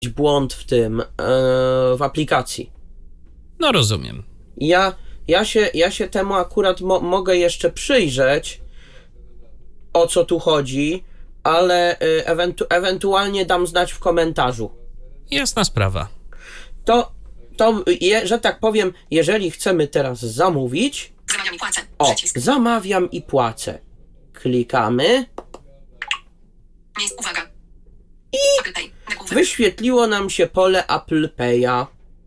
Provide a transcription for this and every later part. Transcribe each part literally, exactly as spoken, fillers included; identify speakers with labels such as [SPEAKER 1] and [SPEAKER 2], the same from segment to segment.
[SPEAKER 1] błąd w tym, yy, w aplikacji.
[SPEAKER 2] No rozumiem.
[SPEAKER 1] Ja, ja, się, ja się temu akurat mo- mogę jeszcze przyjrzeć, o co tu chodzi, ale yy, ewentu- ewentualnie dam znać w komentarzu.
[SPEAKER 2] Jasna sprawa.
[SPEAKER 1] To, to je, że tak powiem, jeżeli chcemy teraz zamówić...
[SPEAKER 3] Zamawiam i płacę.
[SPEAKER 1] O,
[SPEAKER 3] Przycisk.
[SPEAKER 1] zamawiam i płacę. Klikamy.
[SPEAKER 3] Miejsc, uwaga.
[SPEAKER 1] I
[SPEAKER 3] Apple Pay. Nagłówek.
[SPEAKER 1] wyświetliło nam się pole Apple Pay'a.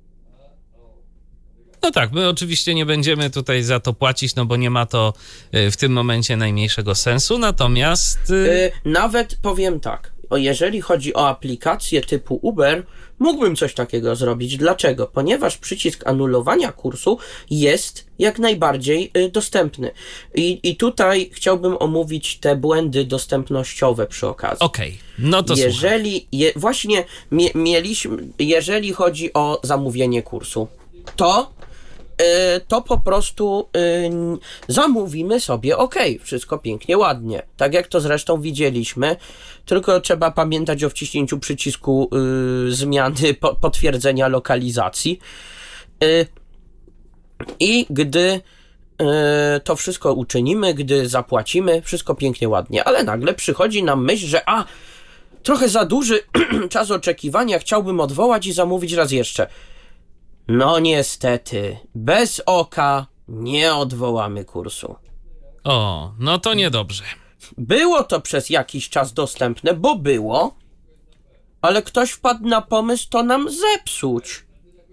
[SPEAKER 2] No tak, my oczywiście nie będziemy tutaj za to płacić, no bo nie ma to y, w tym momencie najmniejszego sensu, natomiast... Y...
[SPEAKER 1] Yy, nawet powiem tak, o jeżeli chodzi o aplikacje typu Uber, mógłbym coś takiego zrobić. Dlaczego? Ponieważ przycisk anulowania kursu jest jak najbardziej y, dostępny. I, I tutaj chciałbym omówić te błędy dostępnościowe przy okazji.
[SPEAKER 2] Okej, okay. No to
[SPEAKER 1] jeżeli je, Właśnie mie, mieliśmy, jeżeli chodzi o zamówienie kursu, to to po prostu y, zamówimy sobie, ok, wszystko pięknie, ładnie, tak jak to zresztą widzieliśmy, tylko trzeba pamiętać o wciśnięciu przycisku y, zmiany po, potwierdzenia lokalizacji y, i gdy y, to wszystko uczynimy, gdy zapłacimy, wszystko pięknie, ładnie, ale nagle przychodzi nam myśl, że a, trochę za duży czas oczekiwania, chciałbym odwołać i zamówić raz jeszcze. No niestety, bez oka nie odwołamy kursu.
[SPEAKER 2] O, no to niedobrze.
[SPEAKER 1] Było to przez jakiś czas dostępne, bo było, ale ktoś wpadł na pomysł to nam zepsuć.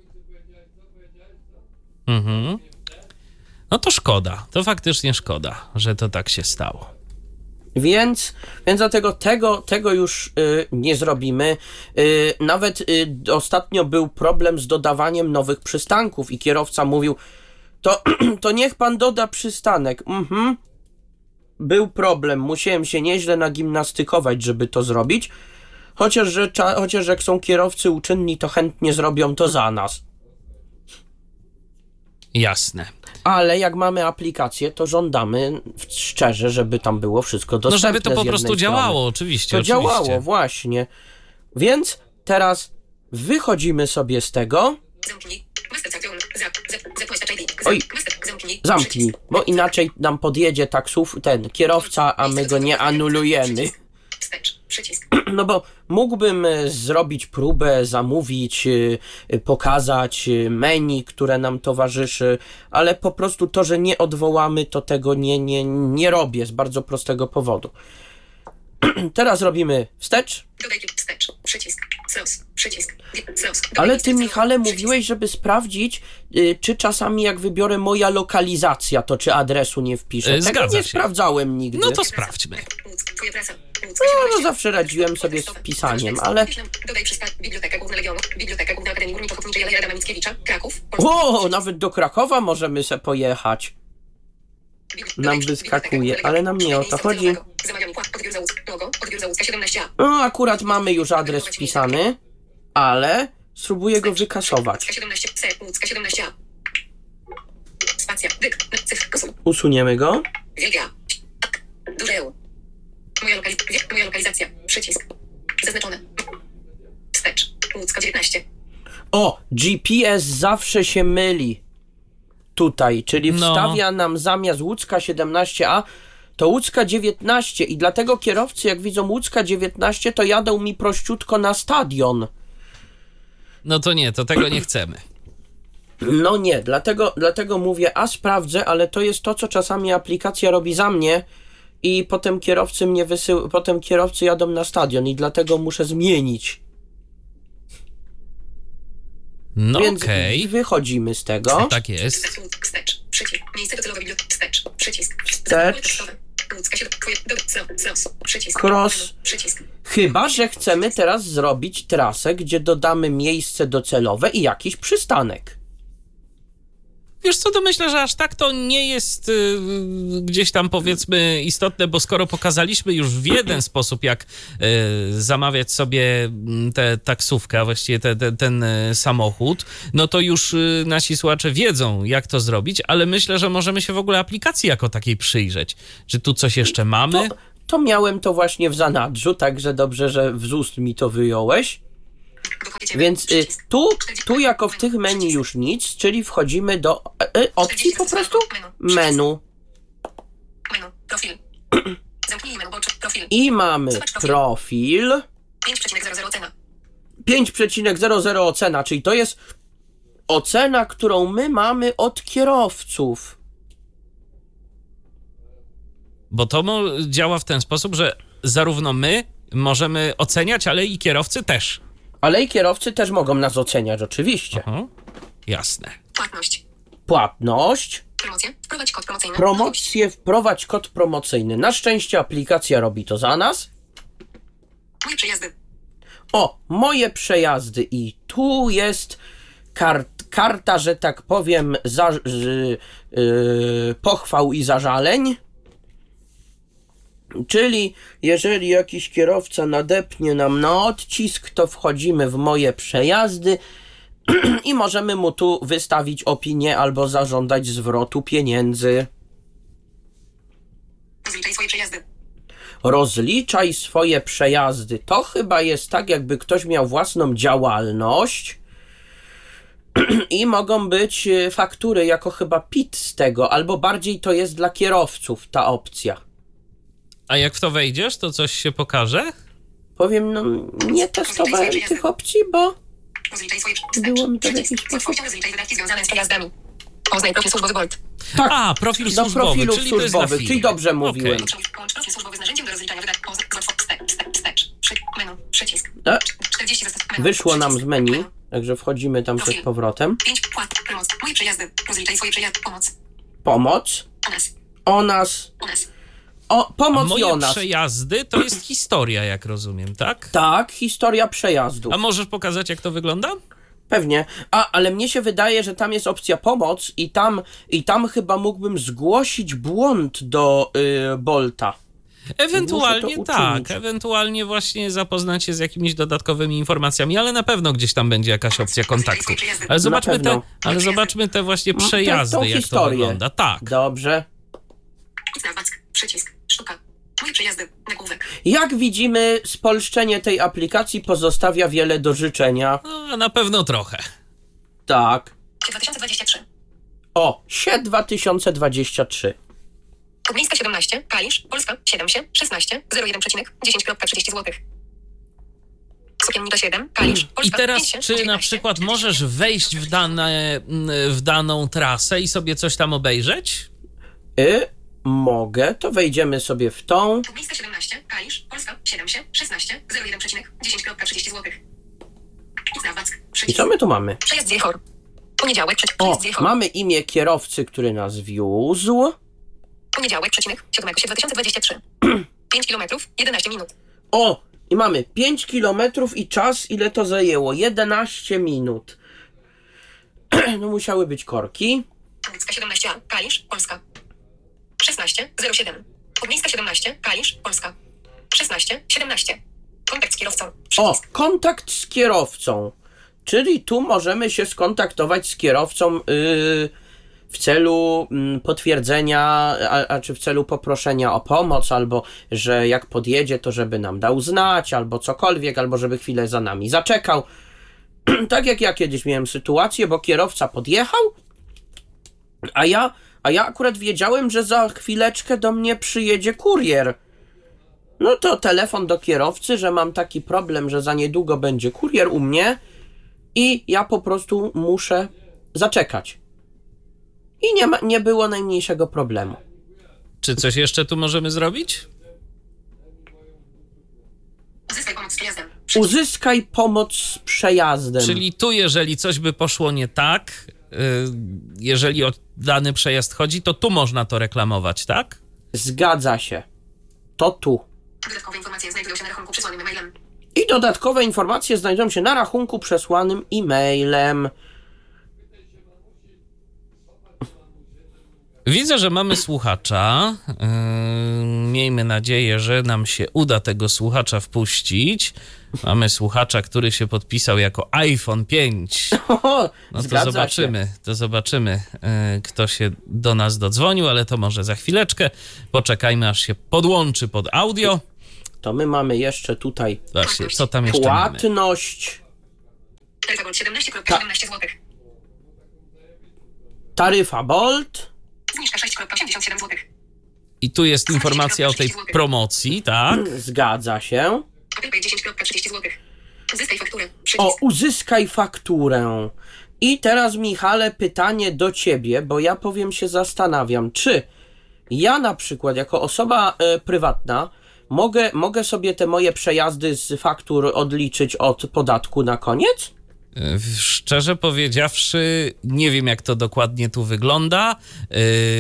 [SPEAKER 2] Mhm. No to szkoda, to faktycznie szkoda, że to tak się stało.
[SPEAKER 1] Więc, więc dlatego tego, tego już y, nie zrobimy. Y, nawet y, ostatnio był problem z dodawaniem nowych przystanków i kierowca mówił, to, to niech pan doda przystanek. Mhm. Był problem, musiałem się nieźle nagimnastykować, żeby to zrobić. Chociaż, że, cza, chociaż jak są kierowcy uczynni, to chętnie zrobią to za nas.
[SPEAKER 2] Jasne.
[SPEAKER 1] Ale jak mamy aplikację, to żądamy szczerze, żeby tam było wszystko dostępne.
[SPEAKER 2] No żeby to po prostu działało, oczywiście.
[SPEAKER 1] To
[SPEAKER 2] oczywiście.
[SPEAKER 1] działało, właśnie. Więc teraz wychodzimy sobie z tego.
[SPEAKER 3] Zamknij.
[SPEAKER 1] Oj, zamknij, bo inaczej nam podjedzie taksów, ten kierowca, a my go nie anulujemy.
[SPEAKER 3] Wstecz. Przycisk.
[SPEAKER 1] No bo mógłbym zrobić próbę, zamówić, pokazać menu, które nam towarzyszy, ale po prostu to, że nie odwołamy, to tego nie, nie, nie robię z bardzo prostego powodu. Teraz robimy wstecz.
[SPEAKER 3] Dodaj klik wstecz. Przycisk. Close. Przycisk. Close.
[SPEAKER 1] Ale ty, Michale, mówiłeś, żeby sprawdzić, y, czy czasami jak wybiorę moja lokalizacja, to czy adresu nie wpiszę.
[SPEAKER 2] Yy,
[SPEAKER 1] Tego nie
[SPEAKER 2] się.
[SPEAKER 1] sprawdzałem nigdy.
[SPEAKER 2] No to sprawdźmy.
[SPEAKER 3] Twoja praca.
[SPEAKER 1] No, no zawsze radziłem sobie z wpisaniem, ale...
[SPEAKER 3] Dodaj przystanek. Biblioteka Główna Legionu. Biblioteka Główna Akademii Górniczo-Hutniczej Aleja Adama Mickiewicza. Kraków.
[SPEAKER 1] O, nawet do Krakowa możemy se pojechać. Nam wyskakuje, ale nam nie o to chodzi. No, akurat mamy już adres wpisany, ale spróbuję go wykasować. Usuniemy go.
[SPEAKER 3] Moja, lokaliz- moja lokalizacja. Przycisk. Zaznaczone. Wstecz. Łódzka dziewiętnaście.
[SPEAKER 1] O, G P S zawsze się myli. Tutaj, czyli
[SPEAKER 2] No.
[SPEAKER 1] wstawia nam zamiast Łódzka siedemnaście A, to Łódzka dziewiętnaście i dlatego kierowcy jak widzą Łódzka dziewiętnaście, to jadą mi prościutko na stadion.
[SPEAKER 2] No to nie, to tego nie chcemy.
[SPEAKER 1] No nie, dlatego, dlatego mówię, a sprawdzę, ale to jest to, co czasami aplikacja robi za mnie i potem kierowcy mnie wysył, potem kierowcy jadą na stadion i dlatego muszę zmienić.
[SPEAKER 2] No
[SPEAKER 1] Więc
[SPEAKER 2] okej.
[SPEAKER 1] wychodzimy z tego.
[SPEAKER 2] Tak jest.
[SPEAKER 3] Wstecz. Przycisk. Miejsce docelowe biblioteki. Wstecz. Przycisk.
[SPEAKER 1] Wstecz.
[SPEAKER 3] Łódzka siedem. Twoje. Close. Przycisk.
[SPEAKER 1] Cross.
[SPEAKER 3] Przycisk.
[SPEAKER 1] Chyba że chcemy teraz zrobić trasę, gdzie dodamy miejsce docelowe i jakiś przystanek.
[SPEAKER 2] Wiesz co, to myślę, że aż tak to nie jest y, gdzieś tam powiedzmy istotne, bo skoro pokazaliśmy już w jeden sposób, jak y, zamawiać sobie tę taksówkę, a właściwie te, te, ten y, samochód, no to już y, nasi słuchacze wiedzą, jak to zrobić, ale myślę, że możemy się w ogóle aplikacji jako takiej przyjrzeć. Czy tu coś jeszcze mamy?
[SPEAKER 1] To, to miałem to właśnie w zanadrzu, także dobrze, że z ust mi to wyjąłeś.
[SPEAKER 3] Dochodzicie.
[SPEAKER 1] Więc y,
[SPEAKER 3] Przycisk.
[SPEAKER 1] tu, tu jako w tych menu już nic, czyli wchodzimy do y, opcji po prostu menu.
[SPEAKER 3] Menu. Profil. Zamknij menu. Boczy. Profil.
[SPEAKER 1] I mamy
[SPEAKER 3] Zobacz profil.
[SPEAKER 1] profil
[SPEAKER 3] pięć przecinek zero zero ocena.
[SPEAKER 1] pięć przecinek zero zero ocena, czyli to jest ocena, którą my mamy od kierowców.
[SPEAKER 2] Bo to mo- działa w ten sposób, że zarówno my możemy oceniać, ale i kierowcy też.
[SPEAKER 1] Ale i kierowcy też mogą nas oceniać, oczywiście.
[SPEAKER 2] Aha. Jasne.
[SPEAKER 3] Płatność.
[SPEAKER 1] Płatność,
[SPEAKER 3] Promocje. Wprowadź kod promocyjny.
[SPEAKER 1] promocje, wprowadź kod promocyjny. Na szczęście aplikacja robi to za nas.
[SPEAKER 3] Moje przejazdy.
[SPEAKER 1] O, moje przejazdy i tu jest kart, karta, że tak powiem, za, yy, yy, pochwał i zażaleń. Czyli jeżeli jakiś kierowca nadepnie nam na odcisk, to wchodzimy w moje przejazdy i możemy mu tu wystawić opinię albo zażądać zwrotu pieniędzy.
[SPEAKER 3] Rozliczaj swoje przejazdy.
[SPEAKER 1] Rozliczaj swoje przejazdy. To chyba jest tak, jakby ktoś miał własną działalność i mogą być faktury jako chyba P I T z tego, albo bardziej to jest dla kierowców ta opcja.
[SPEAKER 2] A jak w to wejdziesz, to coś się pokaże?
[SPEAKER 1] Powiem, no nie testowałem tych opcji, bo
[SPEAKER 3] Rozliczaj swoje
[SPEAKER 1] było mi to w
[SPEAKER 3] przycisk.
[SPEAKER 1] jakiś
[SPEAKER 3] Z łatwością
[SPEAKER 1] sposób.
[SPEAKER 3] rozliczaj wydatki związane z przejazdami. Oznaj profil służbowy Bolt.
[SPEAKER 1] Tak,
[SPEAKER 2] A, profil
[SPEAKER 1] do
[SPEAKER 2] służbowy,
[SPEAKER 1] profilów
[SPEAKER 2] czyli to jest dla
[SPEAKER 1] służbowych,
[SPEAKER 2] firmy.
[SPEAKER 1] czyli dobrze mówiłem.
[SPEAKER 2] Okej.
[SPEAKER 3] Połącz profil służbowy z narzędziem do rozliczania wydatków. Oznaj wstecz, wstecz, wstecz. Przy- Menu. Przycisk.
[SPEAKER 1] E,
[SPEAKER 3] czterdzieści zestaw. Menu.
[SPEAKER 1] Wyszło nam z
[SPEAKER 3] Przycisk.
[SPEAKER 1] menu, także wchodzimy tam z powrotem.
[SPEAKER 3] pięć płat. Pomoc. Moje przejazdy. Rozliczaj swoje przejazdy. Pomoc.
[SPEAKER 1] Pomoc.
[SPEAKER 3] O nas.
[SPEAKER 1] O nas.
[SPEAKER 3] O nas.
[SPEAKER 1] O,
[SPEAKER 2] A
[SPEAKER 1] pomoc i o
[SPEAKER 2] moje
[SPEAKER 1] nas.
[SPEAKER 2] przejazdy to jest historia, jak rozumiem, tak?
[SPEAKER 1] Tak, historia przejazdu.
[SPEAKER 2] A możesz pokazać, jak to wygląda?
[SPEAKER 1] Pewnie. A, ale mnie się wydaje, że tam jest opcja pomoc i tam, i tam chyba mógłbym zgłosić błąd do y, Bolta.
[SPEAKER 2] Ewentualnie
[SPEAKER 1] Muszę to
[SPEAKER 2] tak,
[SPEAKER 1] uczynić.
[SPEAKER 2] ewentualnie właśnie zapoznać się z jakimiś dodatkowymi informacjami, ale na pewno gdzieś tam będzie jakaś opcja kontaktu. Ale zobaczmy te,
[SPEAKER 1] pewno.
[SPEAKER 2] ale zobaczmy te właśnie
[SPEAKER 1] Tę-
[SPEAKER 2] przejazdy,
[SPEAKER 1] tą
[SPEAKER 2] jak to
[SPEAKER 1] historię.
[SPEAKER 2] wygląda. Tak.
[SPEAKER 1] Dobrze.
[SPEAKER 3] Znawack. Przycisk. Sztuka. Moje przejazdy. Nagłówek.
[SPEAKER 1] Jak widzimy, spolszczenie tej aplikacji pozostawia wiele do życzenia.
[SPEAKER 2] No, na pewno trochę.
[SPEAKER 1] Tak.
[SPEAKER 3] dwa tysiące dwadzieścia trzy.
[SPEAKER 1] O, sie dwa tysiące dwadzieścia trzy.
[SPEAKER 3] Podmiejska siedemnaście. Kalisz. Polska. siedem się. szesnaście. zero jeden przecinek. dziesięć trzydzieści złotych. Sokiennica siedem. Kalisz.
[SPEAKER 2] I
[SPEAKER 3] Polska.
[SPEAKER 2] teraz,
[SPEAKER 3] pięć się.
[SPEAKER 2] czy na
[SPEAKER 3] dziewiętnaście.
[SPEAKER 2] przykład możesz wejść w, dane, w daną trasę i sobie coś tam obejrzeć?
[SPEAKER 1] Y, mogę, to wejdziemy sobie w tą.
[SPEAKER 3] Podmiejska siedemnaście. Kalisz. Polska. siedem się. szesnaście. zero jeden przecinek. dziesięć trzydzieści złotych. Znawack.
[SPEAKER 1] I
[SPEAKER 3] Przycisk.
[SPEAKER 1] co my tu mamy?
[SPEAKER 3] Przejazd z Jechor. Poniedziałek. Przecinek.
[SPEAKER 1] O,
[SPEAKER 3] Przejazd z Jechor.
[SPEAKER 1] mamy imię kierowcy, który nas wiózł.
[SPEAKER 3] Poniedziałek. Przecinek. siódmego się dwa tysiące dwadzieścia trzy. pięć kilometrów. jedenaście minut.
[SPEAKER 1] O, i mamy pięć kilometrów i czas, ile to zajęło? jedenaście minut. No musiały być korki.
[SPEAKER 3] Podmiejska siedemnaście A. Kalisz. Polska. szesnaście. zero siedem. Podmiejska siedemnaście. Kalisz. Polska. szesnaście. siedemnaście. Kontakt z kierowcą.
[SPEAKER 1] O,
[SPEAKER 3] Przycisk.
[SPEAKER 1] kontakt z kierowcą. Czyli tu możemy się skontaktować z kierowcą yy, w celu mm, potwierdzenia, a, a czy w celu poproszenia o pomoc, albo że jak podjedzie, to żeby nam dał znać, albo cokolwiek, albo żeby chwilę za nami zaczekał. Tak jak ja kiedyś miałem sytuację, bo kierowca podjechał, a ja, a ja akurat wiedziałem, że za chwileczkę do mnie przyjedzie kurier. No to telefon do kierowcy, że mam taki problem, że za niedługo będzie kurier u mnie i ja po prostu muszę zaczekać. I nie, ma, nie było najmniejszego problemu.
[SPEAKER 2] Czy coś jeszcze tu możemy zrobić?
[SPEAKER 3] Uzyskaj pomoc z przejazdem. Przycisk.
[SPEAKER 1] Uzyskaj pomoc z przejazdem.
[SPEAKER 2] Czyli tu, jeżeli coś by poszło nie tak, y, jeżeli o dany przejazd chodzi, to tu można to reklamować, tak?
[SPEAKER 1] Zgadza się. To tu.
[SPEAKER 3] Dodatkowe informacje znajdują się na rachunku przysłanym e-mailem.
[SPEAKER 1] I dodatkowe informacje znajdują się na rachunku przesłanym e-mailem.
[SPEAKER 2] Widzę, że mamy słuchacza. Yy, miejmy nadzieję, że nam się uda tego słuchacza wpuścić. Mamy słuchacza, który się podpisał jako iPhone pięć.
[SPEAKER 1] Oho,
[SPEAKER 2] No to
[SPEAKER 1] zgadza
[SPEAKER 2] zobaczymy, to zobaczymy, yy, kto się do nas dodzwonił, ale to może za chwileczkę. Poczekajmy, aż się podłączy pod audio.
[SPEAKER 1] się. To my mamy jeszcze tutaj
[SPEAKER 2] Właśnie, co tam jeszcze mamy?
[SPEAKER 1] płatność.
[SPEAKER 3] Bolt siedemnaście siedemnaście złotych.
[SPEAKER 1] Taryfa Bolt.
[SPEAKER 3] Zniżka sześć osiemdziesiąt siedem złotych.
[SPEAKER 2] I tu jest informacja o tej promocji, tak?
[SPEAKER 1] Zgadza się.
[SPEAKER 3] Apple Pay dziesięć trzydzieści złotych. Uzyskaj fakturę.
[SPEAKER 1] O,
[SPEAKER 3] Przycisk.
[SPEAKER 1] uzyskaj fakturę. I teraz, Michale, pytanie do ciebie, bo ja powiem się zastanawiam, czy ja na przykład jako osoba e, prywatna mogę, mogę sobie te moje przejazdy z faktur odliczyć od podatku na koniec?
[SPEAKER 2] Szczerze powiedziawszy, nie wiem, jak to dokładnie tu wygląda. Yy,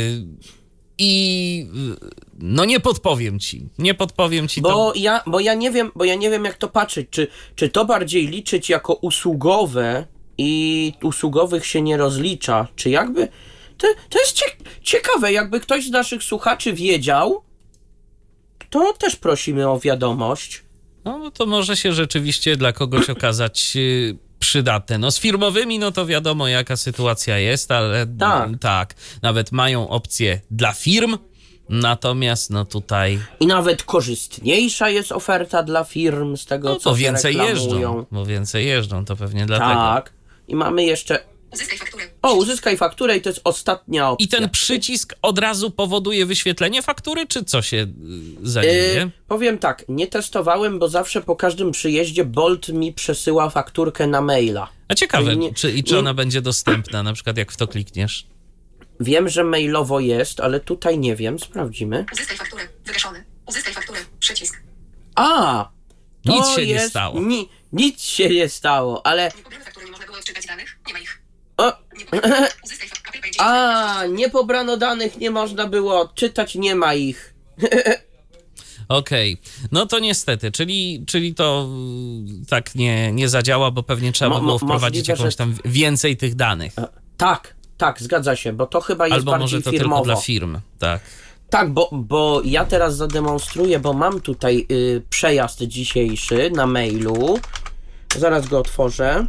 [SPEAKER 2] I no nie podpowiem ci. Nie podpowiem ci
[SPEAKER 1] Bo
[SPEAKER 2] to.
[SPEAKER 1] ja, bo ja nie wiem, bo ja nie wiem, jak to patrzeć, czy, czy to bardziej liczyć jako usługowe i usługowych się nie rozlicza, czy jakby. To, to jest cie, ciekawe, jakby ktoś z naszych słuchaczy wiedział, to też prosimy o wiadomość.
[SPEAKER 2] No, no to może się rzeczywiście dla kogoś okazać yy, przydatne. No z firmowymi, no to wiadomo, jaka sytuacja jest, ale
[SPEAKER 1] Tak.
[SPEAKER 2] mm, tak, nawet mają opcję dla firm, natomiast no tutaj
[SPEAKER 1] I nawet korzystniejsza jest oferta dla firm z tego,
[SPEAKER 2] no
[SPEAKER 1] co
[SPEAKER 2] to więcej
[SPEAKER 1] reklamują.
[SPEAKER 2] jeżdżą, bo więcej jeżdżą, to pewnie dlatego.
[SPEAKER 1] Tak. I mamy jeszcze.
[SPEAKER 3] Uzyskaj fakturę.
[SPEAKER 1] O, uzyskaj fakturę i to jest ostatnia opcja.
[SPEAKER 2] I ten przycisk od razu powoduje wyświetlenie faktury, czy co się y, za nim dzieje?
[SPEAKER 1] Yy, powiem tak, nie testowałem, bo zawsze po każdym przyjeździe Bolt mi przesyła fakturkę na maila.
[SPEAKER 2] A ciekawe,
[SPEAKER 1] nie-
[SPEAKER 2] czy, i czy
[SPEAKER 1] nie-
[SPEAKER 2] ona będzie dostępna, na przykład jak w to klikniesz?
[SPEAKER 1] Wiem, że mailowo jest, ale tutaj nie wiem, sprawdzimy.
[SPEAKER 3] Uzyskaj fakturę. Wygaszony. Uzyskaj fakturę. Przycisk.
[SPEAKER 1] A! To
[SPEAKER 2] Nic się nie
[SPEAKER 1] jest,
[SPEAKER 2] stało.
[SPEAKER 1] Ni, nic się nie stało, ale.
[SPEAKER 3] Niepobrane faktury nie można było odczytać danych? Nie ma ich.
[SPEAKER 1] O,
[SPEAKER 3] Niepobrane. Uzyskaj fakturę. Apple Pay dziesięć
[SPEAKER 1] a, nie pobrano danych, nie można było odczytać, nie ma ich.
[SPEAKER 2] Okej, no to niestety, czyli, czyli to y, tak nie, nie zadziała, bo pewnie trzeba
[SPEAKER 1] Mo-
[SPEAKER 2] by było
[SPEAKER 1] mo-
[SPEAKER 2] wprowadzić
[SPEAKER 1] możliwe,
[SPEAKER 2] jakąś
[SPEAKER 1] że-
[SPEAKER 2] tam więcej tych danych.
[SPEAKER 1] E, Tak, tak, zgadza się, bo to chyba jest
[SPEAKER 2] Albo
[SPEAKER 1] bardziej
[SPEAKER 2] może to
[SPEAKER 1] firmowo.
[SPEAKER 2] tylko dla firm, tak.
[SPEAKER 1] Tak, bo, bo ja teraz zademonstruję, bo mam tutaj y, przejazd dzisiejszy na mailu. Zaraz go otworzę.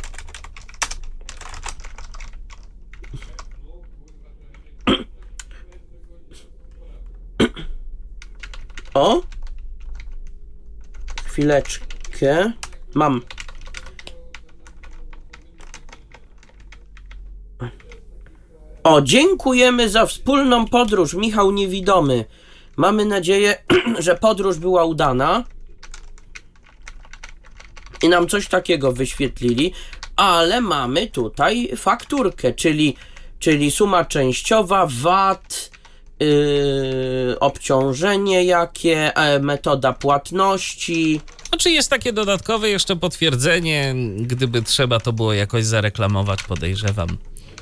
[SPEAKER 1] O! Chwileczkę. Mam. O, dziękujemy za wspólną podróż, Michał Niewidomy. Mamy nadzieję, że podróż była udana. I nam coś takiego wyświetlili. Ale mamy tutaj fakturkę, czyli, czyli suma częściowa, V A T, yy, obciążenie jakie, e, metoda płatności.
[SPEAKER 2] Znaczy jest takie dodatkowe jeszcze potwierdzenie, gdyby trzeba to było jakoś zareklamować, podejrzewam.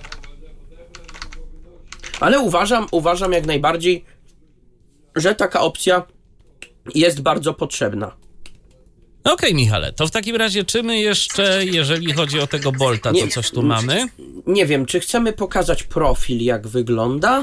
[SPEAKER 1] Ale uważam, uważam jak najbardziej, że taka opcja jest bardzo potrzebna.
[SPEAKER 2] Okej, Michale, to w takim razie czy my jeszcze, jeżeli chodzi o tego Bolta, to
[SPEAKER 1] Nie-
[SPEAKER 2] coś tu mamy?
[SPEAKER 1] Nie wiem, czy chcemy pokazać profil, jak wygląda?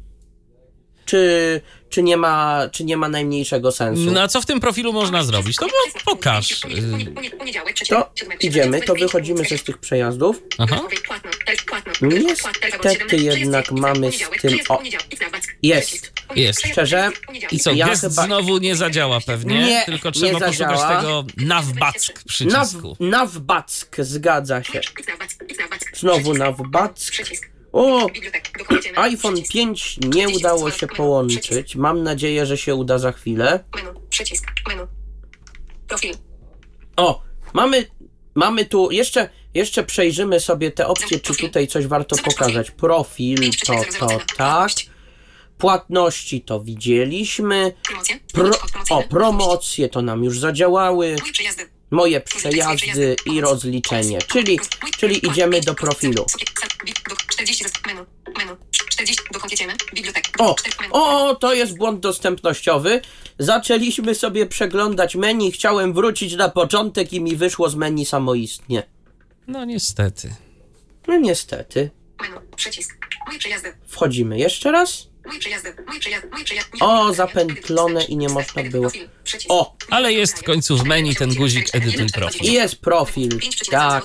[SPEAKER 1] Czy, czy, nie, ma, czy nie ma najmniejszego sensu?
[SPEAKER 2] No a co w tym profilu można zrobić? To bo pokaż. y,
[SPEAKER 3] Poniedziałek, trzeci,
[SPEAKER 1] To
[SPEAKER 3] siódmy,
[SPEAKER 1] idziemy, to
[SPEAKER 3] siódmy,
[SPEAKER 1] wychodzimy ze z tych przejazdów.
[SPEAKER 2] Aha.
[SPEAKER 3] Płatno, taryf płatno,
[SPEAKER 1] Niestety
[SPEAKER 3] płatno, taryfa Bolt siedemnaście,
[SPEAKER 1] jednak
[SPEAKER 3] trzydzieści,
[SPEAKER 1] mamy z
[SPEAKER 3] poniedziałek,
[SPEAKER 1] tym-
[SPEAKER 3] trzydziesty,
[SPEAKER 1] o,
[SPEAKER 3] poniedziałek, X na Back,
[SPEAKER 1] jest.
[SPEAKER 3] przycisk,
[SPEAKER 2] Jest.
[SPEAKER 1] Szczerze?
[SPEAKER 2] I co,
[SPEAKER 1] Ja
[SPEAKER 2] gest
[SPEAKER 1] chyba-
[SPEAKER 2] znowu nie zadziała pewnie,
[SPEAKER 1] Nie,
[SPEAKER 2] tylko
[SPEAKER 1] nie
[SPEAKER 2] trzeba poszukać
[SPEAKER 1] zadziała.
[SPEAKER 2] tego nawback przycisku.
[SPEAKER 1] Nav, Navback, zgadza się.
[SPEAKER 3] X na Back, X na Back,
[SPEAKER 1] Znowu
[SPEAKER 3] przycisk,
[SPEAKER 1] Navback.
[SPEAKER 3] przycisk,
[SPEAKER 1] O,
[SPEAKER 3] bibliotek, dochodzimy,
[SPEAKER 1] iPhone
[SPEAKER 3] przycisk,
[SPEAKER 1] pięć nie udało się połączyć. Mam nadzieję, że się uda za chwilę.
[SPEAKER 3] menu, przycisk, menu, profil,
[SPEAKER 1] O, mamy, mamy tu, jeszcze, jeszcze przejrzymy sobie te opcje, czy tutaj coś warto pokazać. Profil, to, to tak. Płatności to widzieliśmy.
[SPEAKER 3] promocje,
[SPEAKER 1] Pro,
[SPEAKER 3] kod
[SPEAKER 1] o,
[SPEAKER 3] promocyjny,
[SPEAKER 1] promocje to nam już zadziałały.
[SPEAKER 3] moje przejazdy,
[SPEAKER 1] Moje przejazdy i rozliczenie, czyli, czyli idziemy do profilu.
[SPEAKER 3] czterdzieści menu, menu, czterdzieści dokąd jedziemy, bibliotek,
[SPEAKER 1] O,
[SPEAKER 3] menu.
[SPEAKER 1] o, to jest błąd dostępnościowy. Zaczęliśmy sobie przeglądać menu, chciałem wrócić na początek i mi wyszło z menu samoistnie.
[SPEAKER 2] No niestety.
[SPEAKER 1] No niestety.
[SPEAKER 3] Menu, przycisk, moje przejazdy,
[SPEAKER 1] Wchodzimy jeszcze raz.
[SPEAKER 3] moje przejazdy, moje przejazdy, moje przejazdy.
[SPEAKER 1] O, zapętlone i nie można było. O,
[SPEAKER 2] Ale jest w końcu w menu ten guzik edytuj profil.
[SPEAKER 1] i jest profil. Tak.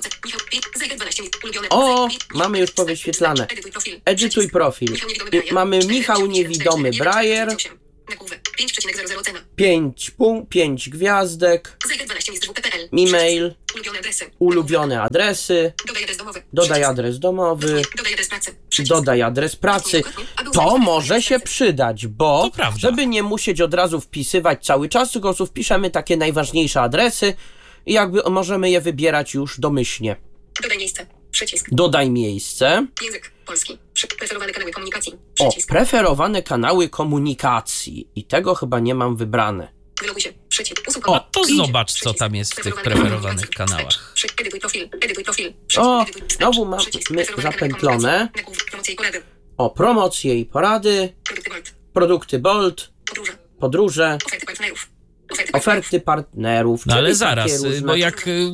[SPEAKER 1] O, mamy już powyświetlane. Edytuj profil. I mamy Michał Niewidomy Brajer.
[SPEAKER 3] pięć przecinek zero zero ocena.
[SPEAKER 1] pięć, punkt, pięć gwiazdek,
[SPEAKER 3] Zajdę dwanaście mistrz w p p l.
[SPEAKER 1] e-mail,
[SPEAKER 3] Ulubione adresy.
[SPEAKER 1] ulubione adresy,
[SPEAKER 3] Dodaj adres domowy.
[SPEAKER 1] dodaj
[SPEAKER 3] Przycisk.
[SPEAKER 1] adres domowy,
[SPEAKER 3] Dodaj adres pracy. Przycisk.
[SPEAKER 1] dodaj adres pracy. To może się przydać, bo
[SPEAKER 2] To prawda.
[SPEAKER 1] żeby nie musieć od razu wpisywać cały czas, tylko tu wpiszemy takie najważniejsze adresy i jakby możemy je wybierać już domyślnie.
[SPEAKER 3] Dodaj miejsce. Przycisk.
[SPEAKER 1] Dodaj miejsce.
[SPEAKER 3] Język polski. Przy... Preferowane kanały komunikacji.
[SPEAKER 1] O,
[SPEAKER 3] Przycisk.
[SPEAKER 1] preferowane kanały komunikacji. I tego chyba nie mam wybrane.
[SPEAKER 3] Wyloguj się. Przycisk. Usuń
[SPEAKER 1] O,
[SPEAKER 3] konto.
[SPEAKER 2] To
[SPEAKER 1] idzie.
[SPEAKER 2] zobacz, co tam jest w tych preferowanych kanałach.
[SPEAKER 3] Przy... Edytuj profil. Edytuj profil.
[SPEAKER 1] O,
[SPEAKER 3] Edytuj wstecz.
[SPEAKER 1] znowu mamy
[SPEAKER 3] Przycisk. Preferowane kanały
[SPEAKER 1] zapętlone.
[SPEAKER 3] komunikacji. Nagłówek. Promocje i porady.
[SPEAKER 1] O, promocje i porady,
[SPEAKER 3] Produkty Bolt.
[SPEAKER 1] produkty Bolt,
[SPEAKER 3] Podróże.
[SPEAKER 1] podróże,
[SPEAKER 3] Oferty partnerów. Oferty partnerów.
[SPEAKER 1] oferty partnerów.
[SPEAKER 2] No ale
[SPEAKER 1] czyli
[SPEAKER 2] zaraz,
[SPEAKER 1] takie różne-
[SPEAKER 2] bo jak y,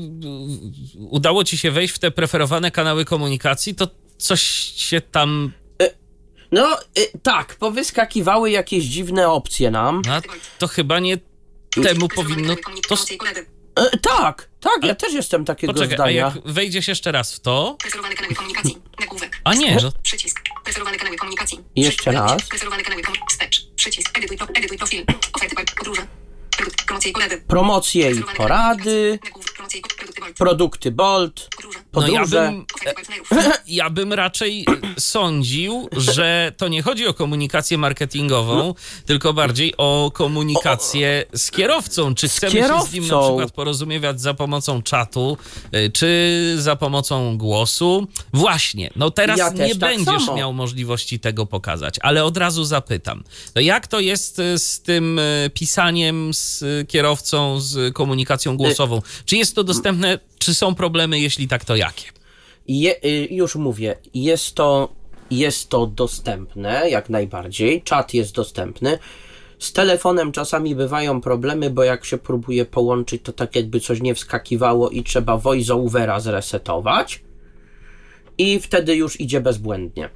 [SPEAKER 2] udało ci się wejść w te preferowane kanały komunikacji, to coś się tam...
[SPEAKER 1] No, y, tak, powyskakiwały jakieś dziwne opcje nam.
[SPEAKER 2] No, to chyba nie temu
[SPEAKER 3] Preferowane
[SPEAKER 2] powinno...
[SPEAKER 3] kanały komunik-
[SPEAKER 2] To...
[SPEAKER 3] Promocje i porady.
[SPEAKER 1] E, tak, tak, ja
[SPEAKER 2] Ale-
[SPEAKER 1] też jestem takiego
[SPEAKER 2] Poczekaj, a
[SPEAKER 1] zdania.
[SPEAKER 2] jak wejdziesz jeszcze raz w to...
[SPEAKER 3] Preferowane kanały komunikacji. Nagłówek.
[SPEAKER 2] A nie, że...
[SPEAKER 3] Przycisk. Preferowane kanały komunikacji.
[SPEAKER 1] Jeszcze
[SPEAKER 3] Przycisk.
[SPEAKER 1] raz.
[SPEAKER 3] Preferowane kanały komunikacji. Wstecz. Przycisk. Edytuj, pro... Edytuj profil. Oferty part... Podróże. Produkt... Promocje i porady.
[SPEAKER 1] Promocje i
[SPEAKER 3] Preferowane
[SPEAKER 1] porady,
[SPEAKER 3] kanały komunikacji. Nagłówek. Promocje i produkty Bolt.
[SPEAKER 1] produkty Bolt,
[SPEAKER 3] Podróże.
[SPEAKER 2] No ja
[SPEAKER 1] podróże.
[SPEAKER 2] bym,
[SPEAKER 3] Oferty partnerów.
[SPEAKER 2] ja bym raczej sądził, że to nie chodzi o komunikację marketingową, tylko bardziej o komunikację z kierowcą. Czy chcemy się z nim na
[SPEAKER 1] kierowcą.
[SPEAKER 2] przykład porozumiewać za pomocą czatu, y, czy za pomocą głosu? Właśnie, no teraz
[SPEAKER 1] Ja też
[SPEAKER 2] nie
[SPEAKER 1] tak
[SPEAKER 2] będziesz
[SPEAKER 1] samo.
[SPEAKER 2] miał możliwości tego pokazać, ale od razu zapytam. To jak to jest y, z tym y, pisaniem z y, kierowcą, z komunikacją głosową? Czy jest to dostępne, czy są problemy, jeśli tak, to jakie?
[SPEAKER 1] Je, y, już mówię, jest to, jest to dostępne, jak najbardziej, czat jest dostępny. Z telefonem czasami bywają problemy, bo jak się próbuje połączyć, to tak jakby coś nie wskakiwało i trzeba voice-overa zresetować i wtedy już idzie bezbłędnie.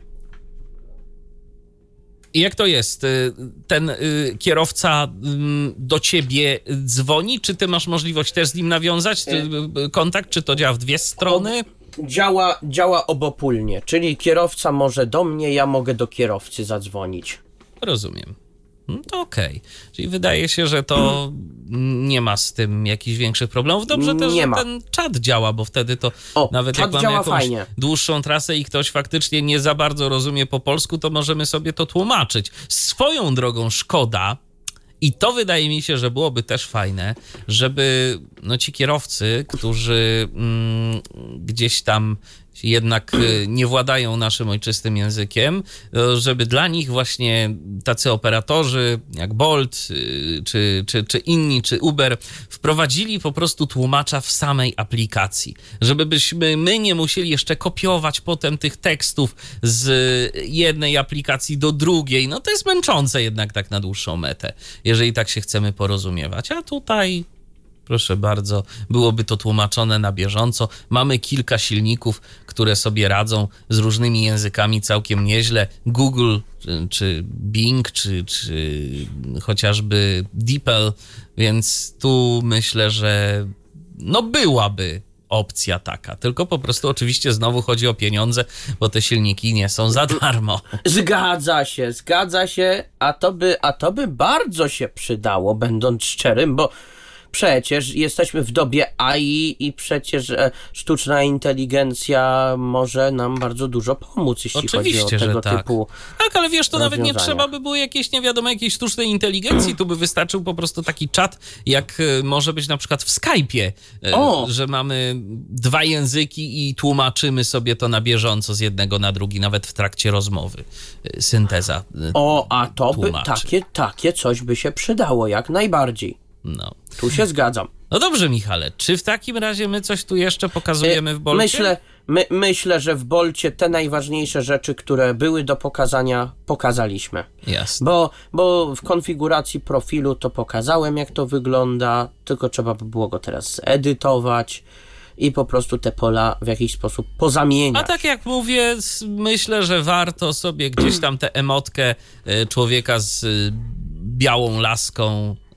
[SPEAKER 2] I jak to jest? Y, Ten y, kierowca y, do ciebie dzwoni? Czy ty masz możliwość też z nim nawiązać y, y, kontakt? Czy to działa w dwie strony?
[SPEAKER 1] Działa, działa obopólnie, czyli kierowca może do mnie, ja mogę do kierowcy zadzwonić.
[SPEAKER 2] Rozumiem. No to okej. Czyli wydaje się, że to nie ma z tym jakichś większych problemów. Dobrze też,
[SPEAKER 1] Nie
[SPEAKER 2] że
[SPEAKER 1] ma.
[SPEAKER 2] ten czat działa, bo wtedy to
[SPEAKER 1] O,
[SPEAKER 2] nawet
[SPEAKER 1] czat
[SPEAKER 2] jak mamy
[SPEAKER 1] działa
[SPEAKER 2] jakąś
[SPEAKER 1] fajnie.
[SPEAKER 2] dłuższą trasę i ktoś faktycznie nie za bardzo rozumie po polsku, to możemy sobie to tłumaczyć. Swoją drogą szkoda, i to wydaje mi się, że byłoby też fajne, żeby no, ci kierowcy, którzy mm, gdzieś tam jednak y, nie władają naszym ojczystym językiem, y, żeby dla nich właśnie tacy operatorzy jak Bolt, y, czy, czy, czy inni, czy Uber wprowadzili po prostu tłumacza w samej aplikacji, żebyśmy my nie musieli jeszcze kopiować potem tych tekstów z jednej aplikacji do drugiej. No to jest męczące jednak tak na dłuższą metę, jeżeli tak się chcemy porozumiewać. A tutaj... Proszę bardzo, byłoby to tłumaczone na bieżąco. Mamy kilka silników, które sobie radzą z różnymi językami całkiem nieźle. Google, czy, czy Bing, czy, czy chociażby DeepL, więc tu myślę, że no byłaby opcja taka. Tylko po prostu oczywiście znowu chodzi o pieniądze, bo te silniki nie są za darmo.
[SPEAKER 1] Zgadza się, zgadza się, a to by, a to by bardzo się przydało, będąc szczerym, bo przecież jesteśmy w dobie A I i przecież e, sztuczna inteligencja może nam bardzo dużo pomóc, jeśli
[SPEAKER 2] Oczywiście,
[SPEAKER 1] chodzi o
[SPEAKER 2] że
[SPEAKER 1] tego
[SPEAKER 2] tak.
[SPEAKER 1] typu...
[SPEAKER 2] Tak, ale wiesz, to nawet nie
[SPEAKER 1] rozwiązania.
[SPEAKER 2] trzeba by było jakiejś, nie wiadomo, jakiejś sztucznej inteligencji. Tu by wystarczył po prostu taki czat, jak e, może być na przykład w Skype'ie, e,
[SPEAKER 1] O!
[SPEAKER 2] że mamy dwa języki i tłumaczymy sobie to na bieżąco z jednego na drugi, nawet w trakcie rozmowy. E, Synteza. e,
[SPEAKER 1] O, a to by,
[SPEAKER 2] tłumaczy.
[SPEAKER 1] takie, takie coś by się przydało, jak najbardziej.
[SPEAKER 2] No.
[SPEAKER 1] Tu się zgadzam.
[SPEAKER 2] no dobrze, Michale, czy w takim razie my coś tu jeszcze pokazujemy w Bolcie?
[SPEAKER 1] Myślę, my, myślę, że w Bolcie te najważniejsze rzeczy, które były do pokazania, pokazaliśmy.
[SPEAKER 2] Jasne.
[SPEAKER 1] Bo, bo w konfiguracji profilu to pokazałem, jak to wygląda, tylko trzeba by było go teraz zedytować i po prostu te pola w jakiś sposób pozamieniać.
[SPEAKER 2] A tak jak mówię, s- myślę, że warto sobie gdzieś tam tę emotkę y, człowieka z y, białą laską y,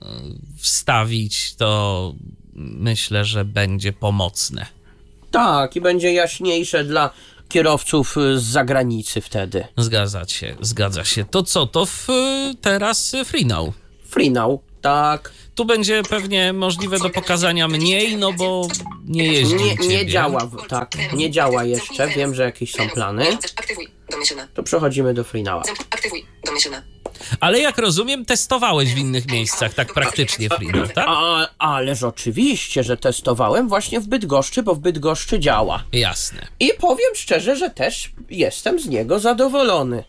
[SPEAKER 2] wstawić, to myślę, że będzie pomocne.
[SPEAKER 1] Tak, i będzie jaśniejsze dla kierowców y, z zagranicy wtedy.
[SPEAKER 2] Zgadza się, zgadza się. To co, to w, y, teraz y, Free Now.
[SPEAKER 1] Free Now, tak.
[SPEAKER 2] Tu będzie pewnie możliwe do pokazania mniej, no bo nie jeździ u
[SPEAKER 1] Nie, nie
[SPEAKER 2] ciebie.
[SPEAKER 1] działa, w- tak, nie działa jeszcze, wiem, że jakieś są plany.
[SPEAKER 3] Aktywuj. Domyślna.
[SPEAKER 1] To przechodzimy do Free Nowa.
[SPEAKER 3] Aktywuj. Domyślna.
[SPEAKER 2] Ale jak rozumiem, testowałeś w innych miejscach tak praktycznie Freenow, tak?
[SPEAKER 1] A, ależ oczywiście, że testowałem właśnie w Bydgoszczy, bo w Bydgoszczy działa.
[SPEAKER 2] Jasne.
[SPEAKER 1] I powiem szczerze, że też jestem z niego zadowolony.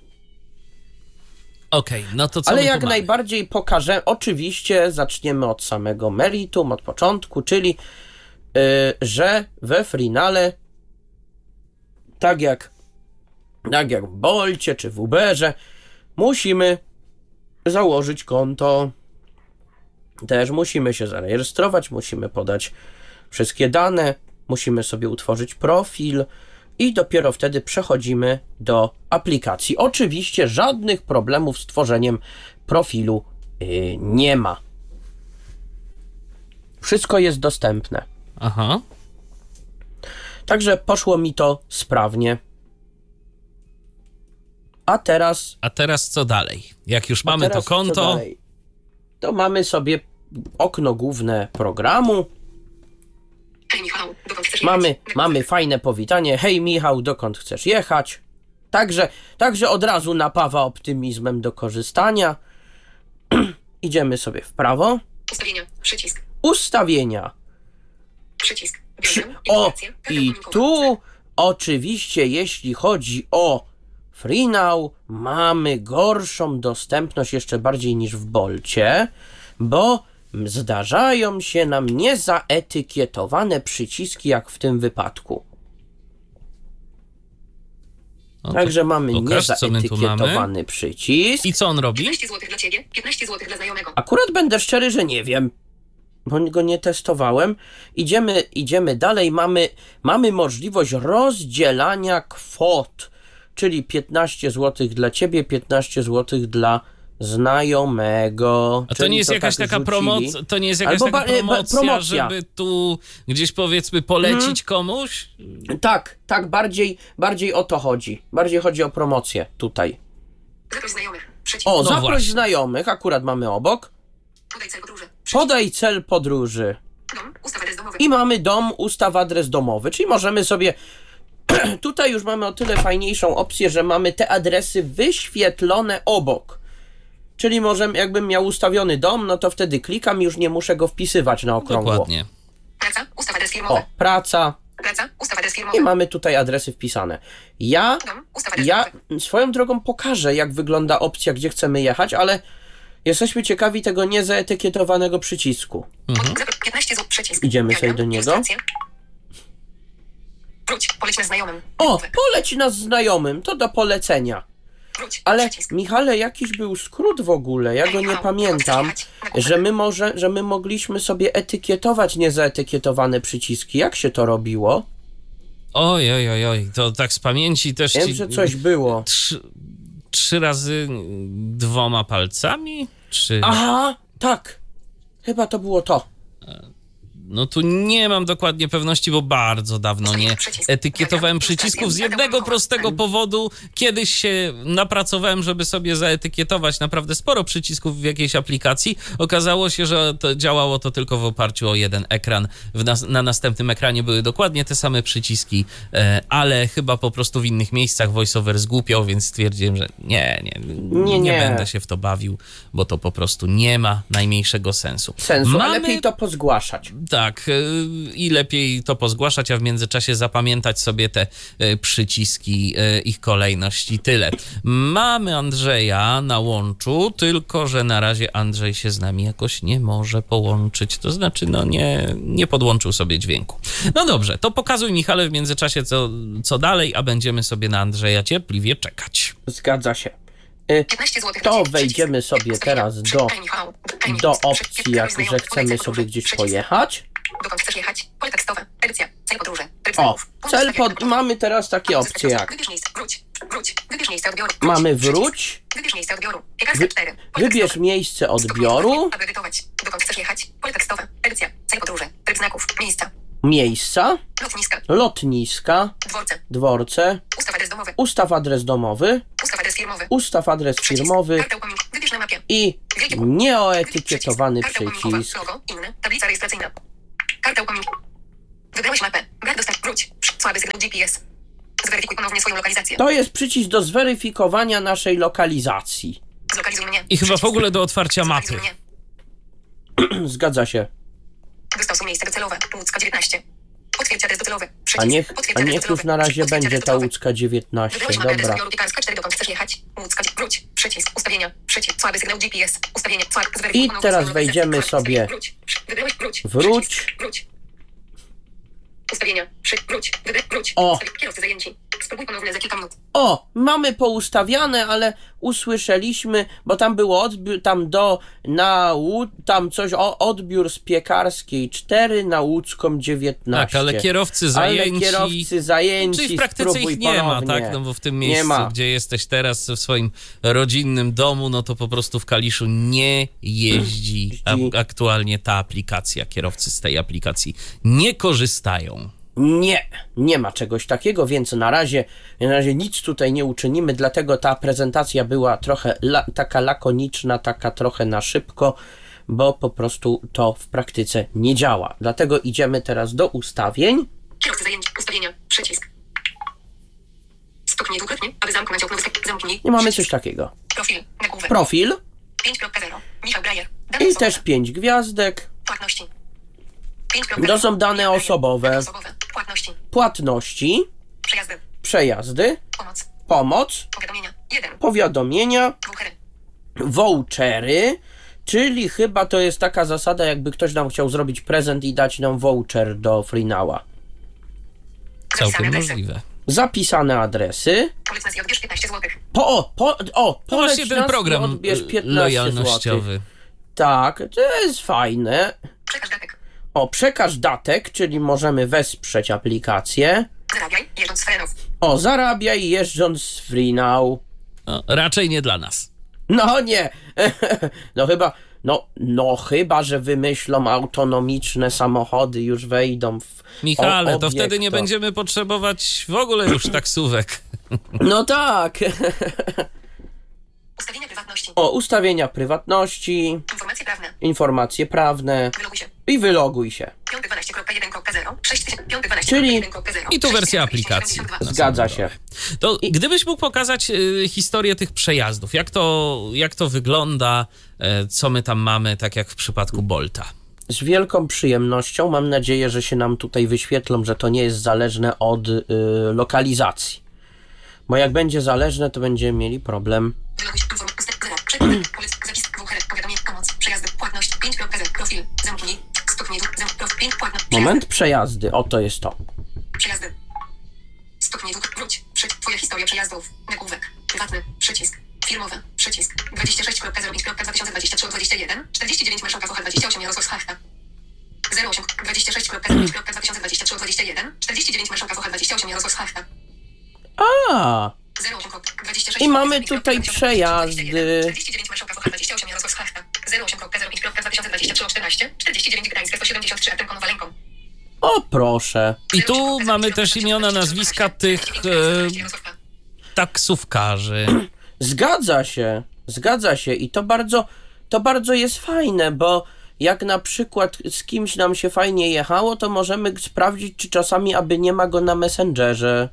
[SPEAKER 2] Okej, no to co
[SPEAKER 1] Ale
[SPEAKER 2] my tu
[SPEAKER 1] jak
[SPEAKER 2] mamy?
[SPEAKER 1] najbardziej pokażę, oczywiście zaczniemy od samego meritum, od początku, czyli yy, że we Freenale, tak jak, tak jak w Bolcie czy w Uberze, musimy założyć konto. Też musimy się zarejestrować, musimy podać wszystkie dane, musimy sobie utworzyć profil i dopiero wtedy przechodzimy do aplikacji. Oczywiście żadnych problemów z tworzeniem profilu yy, nie ma. Wszystko jest dostępne.
[SPEAKER 2] Aha.
[SPEAKER 1] Także poszło mi to sprawnie. A teraz
[SPEAKER 2] A teraz co dalej? Jak już
[SPEAKER 1] A
[SPEAKER 2] mamy to
[SPEAKER 1] teraz co
[SPEAKER 2] konto,
[SPEAKER 1] dalej? To mamy sobie okno główne programu.
[SPEAKER 3] Hej Michał, dokąd chcesz
[SPEAKER 1] Mamy,
[SPEAKER 3] jechać?
[SPEAKER 1] mamy fajne powitanie. Hej Michał, dokąd chcesz jechać? Także, także od razu napawa optymizmem do korzystania. Idziemy sobie w prawo.
[SPEAKER 3] Ustawienia. Przycisk.
[SPEAKER 1] Ustawienia.
[SPEAKER 3] Przycisk.
[SPEAKER 1] Przy,
[SPEAKER 3] Biorę.
[SPEAKER 1] o,
[SPEAKER 3] Informacje. Karta
[SPEAKER 1] i
[SPEAKER 3] połąkowa.
[SPEAKER 1] tu oczywiście jeśli chodzi o Freenow, mamy gorszą dostępność jeszcze bardziej niż w Bolcie, bo zdarzają się nam niezaetykietowane przyciski jak w tym wypadku.
[SPEAKER 2] no to
[SPEAKER 1] Także mamy
[SPEAKER 2] pokaż, co my tu mamy.
[SPEAKER 1] niezaetykietowany przycisk.
[SPEAKER 2] I co on robi?
[SPEAKER 3] piętnaście złotych dla ciebie, piętnaście złotych dla znajomego.
[SPEAKER 1] Akurat będę szczery, że nie wiem, bo go nie testowałem. Idziemy, idziemy dalej. Mamy, mamy możliwość rozdzielania kwot, czyli piętnaście złotych dla ciebie, piętnaście złotych dla znajomego.
[SPEAKER 2] A to
[SPEAKER 1] Czyli
[SPEAKER 2] nie jest jakaś
[SPEAKER 1] tak
[SPEAKER 2] taka
[SPEAKER 1] rzucili.
[SPEAKER 2] promocja, to nie jest jakaś
[SPEAKER 1] Albo
[SPEAKER 2] taka
[SPEAKER 1] ba- e, ba-
[SPEAKER 2] promocja,
[SPEAKER 1] promocja.
[SPEAKER 2] żeby tu gdzieś powiedzmy polecić
[SPEAKER 1] Mhm.
[SPEAKER 2] komuś?
[SPEAKER 1] Tak, tak, bardziej, bardziej o to chodzi. Bardziej chodzi o promocję tutaj.
[SPEAKER 3] Zaproś znajomych. Przycisk.
[SPEAKER 1] O,
[SPEAKER 2] No
[SPEAKER 1] zaproś
[SPEAKER 2] właśnie.
[SPEAKER 1] znajomych, akurat mamy obok.
[SPEAKER 3] Podaj cel podróży. Przycisk.
[SPEAKER 1] Podaj cel podróży.
[SPEAKER 3] Dom. Ustaw adres domowy.
[SPEAKER 1] I mamy dom, ustaw adres domowy, czyli możemy sobie... Tutaj już mamy o tyle fajniejszą opcję, że mamy te adresy wyświetlone obok. Czyli możemy, jakbym miał ustawiony dom, no to wtedy klikam i już nie muszę go wpisywać na okrągło.
[SPEAKER 2] Dokładnie.
[SPEAKER 3] Praca. Ustaw adres firmowy.
[SPEAKER 1] O, praca.
[SPEAKER 3] Praca. Ustaw adres firmowy.
[SPEAKER 1] I mamy tutaj adresy wpisane. Ja,
[SPEAKER 3] Dom. Ustaw adres
[SPEAKER 1] ja
[SPEAKER 3] domowy.
[SPEAKER 1] swoją drogą pokażę, jak wygląda opcja, gdzie chcemy jechać, ale jesteśmy ciekawi tego niezaetykietowanego przycisku.
[SPEAKER 2] Mhm.
[SPEAKER 3] Zapro- piętnaście złotych. Przycisk.
[SPEAKER 1] Idziemy
[SPEAKER 3] Program.
[SPEAKER 1] sobie do niego.
[SPEAKER 3] Ilustracje. Wróć. Poleć na znajomym.
[SPEAKER 1] O,
[SPEAKER 3] Domowy.
[SPEAKER 1] poleć nas znajomym, to do polecenia.
[SPEAKER 3] Wróć.
[SPEAKER 1] Ale
[SPEAKER 3] Przycisk.
[SPEAKER 1] Michale, jakiś był skrót w ogóle, ja go nie pamiętam, że my może, że my mogliśmy sobie etykietować niezaetykietowane przyciski. Jak się to robiło?
[SPEAKER 2] Oj, oj, oj, oj, to tak z pamięci też
[SPEAKER 1] Wiem,
[SPEAKER 2] ci...
[SPEAKER 1] że coś było.
[SPEAKER 2] Trzy, trzy razy dwoma palcami? Czy...
[SPEAKER 1] Aha, tak. Chyba to było to.
[SPEAKER 2] No tu nie mam dokładnie pewności, bo bardzo dawno nie etykietowałem przycisków z jednego prostego powodu. Kiedyś się napracowałem, żeby sobie zaetykietować naprawdę sporo przycisków w jakiejś aplikacji. Okazało się, że to działało to tylko w oparciu o jeden ekran. W nas, na następnym ekranie były dokładnie te same przyciski, e, ale chyba po prostu w innych miejscach VoiceOver zgłupiał, więc stwierdziłem, że nie, nie, nie,
[SPEAKER 1] Nie, nie.
[SPEAKER 2] będę się w to bawił, bo to po prostu nie ma najmniejszego sensu.
[SPEAKER 1] Sensu, a
[SPEAKER 2] Mamy-
[SPEAKER 1] lepiej to pozgłaszać.
[SPEAKER 2] Tak, y, i lepiej to pozgłaszać, a w międzyczasie zapamiętać sobie te y, przyciski, y, ich kolejność i tyle. Mamy Andrzeja na łączu, tylko że na razie Andrzej się z nami jakoś nie może połączyć, to znaczy no nie, nie podłączył sobie dźwięku. No dobrze, to pokazuj Michale w międzyczasie co, co dalej, a będziemy sobie na Andrzeja cierpliwie czekać.
[SPEAKER 1] Zgadza się. Y,
[SPEAKER 3] piętnaście złotych.
[SPEAKER 1] To
[SPEAKER 3] Przycisk.
[SPEAKER 1] wejdziemy
[SPEAKER 3] Przycisk.
[SPEAKER 1] sobie
[SPEAKER 3] Ustawienia.
[SPEAKER 1] teraz do,
[SPEAKER 3] Hej, Michał. Hej,
[SPEAKER 1] do
[SPEAKER 3] Michał.
[SPEAKER 1] opcji,
[SPEAKER 3] Przycisk.
[SPEAKER 1] jak,
[SPEAKER 3] Znajomych.
[SPEAKER 1] że
[SPEAKER 3] Podaj
[SPEAKER 1] chcemy
[SPEAKER 3] cel
[SPEAKER 1] sobie
[SPEAKER 3] podróży.
[SPEAKER 1] gdzieś
[SPEAKER 3] Przycisk.
[SPEAKER 1] pojechać.
[SPEAKER 3] Dokąd chcesz jechać? Pole tekstowe. Edycja. Cel podróży. Tryb
[SPEAKER 1] O,
[SPEAKER 3] znaków. Punkt
[SPEAKER 1] cel
[SPEAKER 3] ustawienia.
[SPEAKER 1] pod... Mamy teraz takie opcje jak
[SPEAKER 3] Wybierz miejsce. Wróć. Wróć. Wybierz miejsce odbioru. Wróć.
[SPEAKER 1] mamy
[SPEAKER 3] Przycisk.
[SPEAKER 1] wróć,
[SPEAKER 3] Wybierz miejsce odbioru. Piekarska
[SPEAKER 1] Wy-
[SPEAKER 3] cztery. Pole
[SPEAKER 1] wybierz
[SPEAKER 3] tekstowe.
[SPEAKER 1] miejsce odbioru,
[SPEAKER 3] Aby edytować. Dokąd chcesz jechać? Pole tekstowe. Edycja. Cel podróży. Tryb znaków. Miejsca.
[SPEAKER 1] miejsca,
[SPEAKER 3] Lotniska.
[SPEAKER 1] lotniska,
[SPEAKER 3] Dworce.
[SPEAKER 1] dworce,
[SPEAKER 3] Ustaw adres domowy.
[SPEAKER 1] ustaw adres domowy,
[SPEAKER 3] Ustaw adres firmowy.
[SPEAKER 1] ustaw adres
[SPEAKER 3] Przycisk.
[SPEAKER 1] firmowy
[SPEAKER 3] Karta upomnień. Wybierz na mapie.
[SPEAKER 1] i
[SPEAKER 3] Wielkie Ekipu.
[SPEAKER 1] Nieoetykietowany
[SPEAKER 3] Karta upominkowa.
[SPEAKER 1] przycisk.
[SPEAKER 3] Logo. Inne. Tablica rejestracyjna. Karta upominkowa. Wybrałeś mapę. Gard dostęp. Wróć. Słaby sygnał G P S. Zweryfikuj ponownie swoją lokalizację.
[SPEAKER 1] To jest przycisk do zweryfikowania naszej lokalizacji.
[SPEAKER 3] Zlokalizuj mnie.
[SPEAKER 2] I chyba w
[SPEAKER 3] Przycisk.
[SPEAKER 2] ogóle do otwarcia mapy.
[SPEAKER 3] Zlokalizuj mnie.
[SPEAKER 1] Zgadza się.
[SPEAKER 3] Wystosuj miejsce docelowe. Łódzka dziewiętnaście. Potwierdź adres docelowy.
[SPEAKER 1] A
[SPEAKER 3] Przycisk.
[SPEAKER 1] niech,
[SPEAKER 3] Potwierdź
[SPEAKER 1] a
[SPEAKER 3] adres
[SPEAKER 1] niech już
[SPEAKER 3] docelowy.
[SPEAKER 1] na razie
[SPEAKER 3] Potwierdź
[SPEAKER 1] będzie
[SPEAKER 3] adres
[SPEAKER 1] ta
[SPEAKER 3] docelowy.
[SPEAKER 1] Łódzka dziewiętnaście.
[SPEAKER 3] Wybrałeś mapę
[SPEAKER 1] Dobra.
[SPEAKER 3] adresu Piekarska cztery, dokąd chcesz jechać. Łódzka, wróć, przycisk, ustawienia, przycisk, słaby sygnał G P S, ustawienia, słaby, zweryfikuj
[SPEAKER 1] I
[SPEAKER 3] ponownie
[SPEAKER 1] teraz
[SPEAKER 3] swoją
[SPEAKER 1] wejdziemy
[SPEAKER 3] lokalizację.
[SPEAKER 1] sobie-
[SPEAKER 3] Wróć, wybrałeś, wróć,
[SPEAKER 1] Wróć.
[SPEAKER 3] przycisk, wróć. Ustawienia, przy, wróć, wybierz, wróć.
[SPEAKER 1] O.
[SPEAKER 3] Ustawi- Kierowcy zajęci. Spróbuj ponownie za kilka minut.
[SPEAKER 1] O, mamy poustawiane, ale usłyszeliśmy, bo tam było odbiór, tam do, na Łód, tam coś, o, odbiór z Piekarskiej cztery na Łódzką dziewiętnaście.
[SPEAKER 2] Tak, ale kierowcy zajęci...
[SPEAKER 1] Ale kierowcy zajęci,
[SPEAKER 2] Czyli w praktyce
[SPEAKER 1] spróbuj
[SPEAKER 2] ich nie ma,
[SPEAKER 1] ponownie.
[SPEAKER 2] tak? No bo w tym
[SPEAKER 1] Nie
[SPEAKER 2] miejscu,
[SPEAKER 1] ma.
[SPEAKER 2] gdzie jesteś teraz, w swoim rodzinnym domu, no to po prostu w Kaliszu nie jeździ a, aktualnie ta aplikacja. Kierowcy z tej aplikacji nie korzystają.
[SPEAKER 1] Nie, nie ma czegoś takiego, więc na razie, na razie nic tutaj nie uczynimy, dlatego ta prezentacja była trochę la, taka lakoniczna, taka trochę na szybko, bo po prostu to w praktyce nie działa. Dlatego idziemy teraz do ustawień.
[SPEAKER 3] Kierowcy zajęci, ustawienia, przycisk. Stuknij dwukrotnie, aby zamknąć okno wystarczy. Zamknij.
[SPEAKER 1] I mamy
[SPEAKER 3] Przycisk.
[SPEAKER 1] coś takiego.
[SPEAKER 3] Profil, nagłówek.
[SPEAKER 1] Profil
[SPEAKER 3] pięć kropka zero. Michał Grajer. Dane
[SPEAKER 1] i
[SPEAKER 3] osobowe.
[SPEAKER 1] też pięć gwiazdek.
[SPEAKER 3] Płatności. pięć kropka zero.
[SPEAKER 1] To są dane
[SPEAKER 3] Michał Grajer.
[SPEAKER 1] osobowe.
[SPEAKER 3] Dane osobowe. Płatności.
[SPEAKER 1] Płatności,
[SPEAKER 3] Przejazdy.
[SPEAKER 1] przejazdy,
[SPEAKER 3] Pomoc.
[SPEAKER 1] pomoc,
[SPEAKER 3] Powiadomienia. jeden.
[SPEAKER 1] powiadomienia,
[SPEAKER 3] Vouchery.
[SPEAKER 1] vouchery, czyli chyba to jest taka zasada, jakby ktoś nam chciał zrobić prezent i dać nam voucher do FreeNowa.
[SPEAKER 2] Całkiem
[SPEAKER 3] Zapisane adresy.
[SPEAKER 2] możliwe.
[SPEAKER 1] Zapisane adresy.
[SPEAKER 3] Polec nas i odbierz piętnaście złotych.
[SPEAKER 1] Po, o, po, o,
[SPEAKER 2] To
[SPEAKER 1] poleć
[SPEAKER 2] właśnie ten
[SPEAKER 1] nas i
[SPEAKER 2] program
[SPEAKER 1] odbierz
[SPEAKER 2] y,
[SPEAKER 1] piętnaście
[SPEAKER 2] lojalnościowy.
[SPEAKER 1] złotych. Tak, to jest fajne.
[SPEAKER 3] Przekaż datek.
[SPEAKER 1] O, przekaż datek, czyli możemy wesprzeć aplikację.
[SPEAKER 3] Zarabiaj, jeżdżąc z Frenów.
[SPEAKER 1] O, zarabiaj jeżdżąc z FreeNow.
[SPEAKER 2] No, raczej nie dla nas.
[SPEAKER 1] No nie, no chyba, no, no chyba, że wymyślą autonomiczne samochody, już wejdą w
[SPEAKER 2] Michale,
[SPEAKER 1] o,
[SPEAKER 2] to wtedy nie
[SPEAKER 1] obiekto.
[SPEAKER 2] będziemy potrzebować w ogóle już taksówek.
[SPEAKER 1] No tak.
[SPEAKER 3] Ustawienia prywatności.
[SPEAKER 1] O, ustawienia prywatności,
[SPEAKER 3] Informacje prawne.
[SPEAKER 1] informacje prawne
[SPEAKER 3] Wyloguj się.
[SPEAKER 1] i wyloguj się.
[SPEAKER 3] pięć dwanaście jeden zero. sześć pięć dwanaście
[SPEAKER 1] Czyli-
[SPEAKER 3] jeden zero.
[SPEAKER 2] I tu wersja aplikacji.
[SPEAKER 1] Zgadza się.
[SPEAKER 2] To gdybyś mógł pokazać y, historię tych przejazdów, jak to, jak to wygląda, e, co my tam mamy, tak jak w przypadku Bolta.
[SPEAKER 1] Z wielką przyjemnością, mam nadzieję, że się nam tutaj wyświetlą, że to nie jest zależne od y, lokalizacji. Bo jak będzie zależne, to będziemy mieli problem.
[SPEAKER 3] Wyloguj się. Inform- ust- zero. Przed- Polec. Zapis. Vouchery. Powiadomienie. Pomoc. Przejazdy. Płatność. pięć kropka zero. Profil. Zamknij. Stuknij. Zam- prof- pięć. Płatność.
[SPEAKER 1] Moment, przejazdy, oto jest to.
[SPEAKER 3] Przejazdy. Stuknij. dwuk- Wróć. Przy- Twoja historia przejazdów. Nagłówek. Prywatny. Przycisk. Firmowy. Przycisk. dwadzieścia sześć zero pięć dwa tysiące dwadzieścia trzy dwadzieścia jeden. czterdzieści dziewięć Marszałka Focha dwadzieścia osiem Jarosław Schachta. zero osiem dwadzieścia sześć zero pięć dwa tysiące dwadzieścia trzy dwadzieścia jeden. czterdzieści dziewięć Marszałka Focha dwadzieścia osiem Jarosław Schachta.
[SPEAKER 1] A,
[SPEAKER 3] zero osiem dwadzieścia sześć
[SPEAKER 1] i mamy tutaj przejazdy.
[SPEAKER 3] czterdzieści dziewięć Marszałka Focha dwadzieścia osiem Jarosław Schachta. zero osiem zero pięć dwa tysiące dwadzieścia trzy czternaście. czterdzieści dziewięć Gdańsk sto siedemdziesiąt trzy Atemką Nowalenką.
[SPEAKER 1] O, proszę.
[SPEAKER 2] I tu mamy też imiona, nazwiska tych e, taksówkarzy.
[SPEAKER 1] Zgadza się, zgadza się i to bardzo, to bardzo jest fajne, bo jak na przykład z kimś nam się fajnie jechało, to możemy sprawdzić, czy czasami aby nie ma go na Messengerze.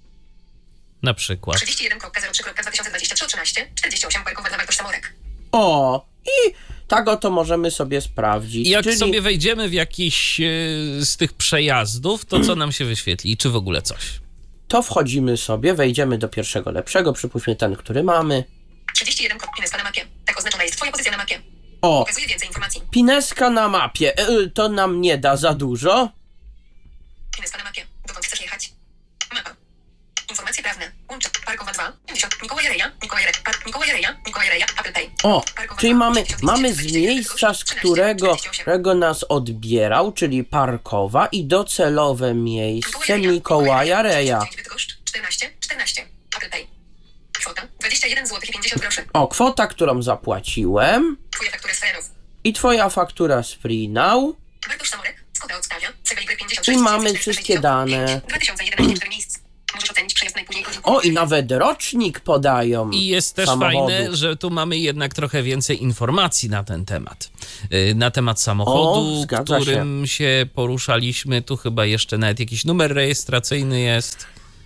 [SPEAKER 2] Na przykład.
[SPEAKER 3] trzydzieści jeden zero trzy dwa tysiące dwadzieścia trzy trzynaście. czterdzieści osiem Parkowa dla Bartosz Samorek.
[SPEAKER 1] O, i tak oto możemy sobie sprawdzić.
[SPEAKER 2] I jak
[SPEAKER 1] Czyli
[SPEAKER 2] sobie wejdziemy w jakiś e, z tych przejazdów, to co nam się wyświetli? Czy w ogóle coś?
[SPEAKER 1] to wchodzimy sobie, wejdziemy do pierwszego lepszego, przypuśćmy ten, który mamy.
[SPEAKER 3] trzydzieści jeden Pineska na mapie. Tak oznaczona jest twoja pozycja na mapie.
[SPEAKER 1] O,
[SPEAKER 3] Pokazuje więcej informacji.
[SPEAKER 1] Pineska na mapie. E, to nam nie da za dużo.
[SPEAKER 3] Pineska na mapie. Dokąd chcesz jechać? Mapa. Informacje prawne. Łącze. Parkowa dwa. pięćdziesiąt. Mikołaj Reja. Mikołaj Reja. Par- Mikołaj Reja. Mikołaj Reja. Apple Pay.
[SPEAKER 1] O,
[SPEAKER 3] Parkowa
[SPEAKER 1] czyli
[SPEAKER 3] dwa,
[SPEAKER 1] mamy,
[SPEAKER 3] pięćdziesiąt,
[SPEAKER 1] mamy z
[SPEAKER 3] dwadzieścia jeden,
[SPEAKER 1] miejsca, z
[SPEAKER 3] trzynaście,
[SPEAKER 1] którego,
[SPEAKER 3] czterdzieści osiem.
[SPEAKER 1] którego nas odbierał, czyli Parkowa, i docelowe miejsce Mikołaja Reja.
[SPEAKER 3] Bydgoszcz. czternaście. czternaście. Apple Pay. Kwota. dwadzieścia jeden złotych i pięćdziesiąt groszy.
[SPEAKER 1] O, kwota, którą zapłaciłem
[SPEAKER 3] Twoja faktura z Frenów.
[SPEAKER 1] i twoja faktura z FreeNow.
[SPEAKER 3] Bartosz Samorek. Skoda odstawia. C B Y pięćdziesiąt
[SPEAKER 1] I
[SPEAKER 3] sześć.
[SPEAKER 1] mamy wszystkie dane.
[SPEAKER 3] dwa tysiące jedenaście. cztery miejsc. Możesz ocenić przejazd najpóźniej godzin.
[SPEAKER 1] O, i nawet rocznik podają.
[SPEAKER 2] I jest też
[SPEAKER 1] samochodu.
[SPEAKER 2] fajne, że tu mamy jednak trochę więcej informacji na ten temat. Yy, Na temat samochodu,
[SPEAKER 1] O, zgadza
[SPEAKER 2] którym się. się poruszaliśmy. Tu chyba jeszcze nawet jakiś numer rejestracyjny jest.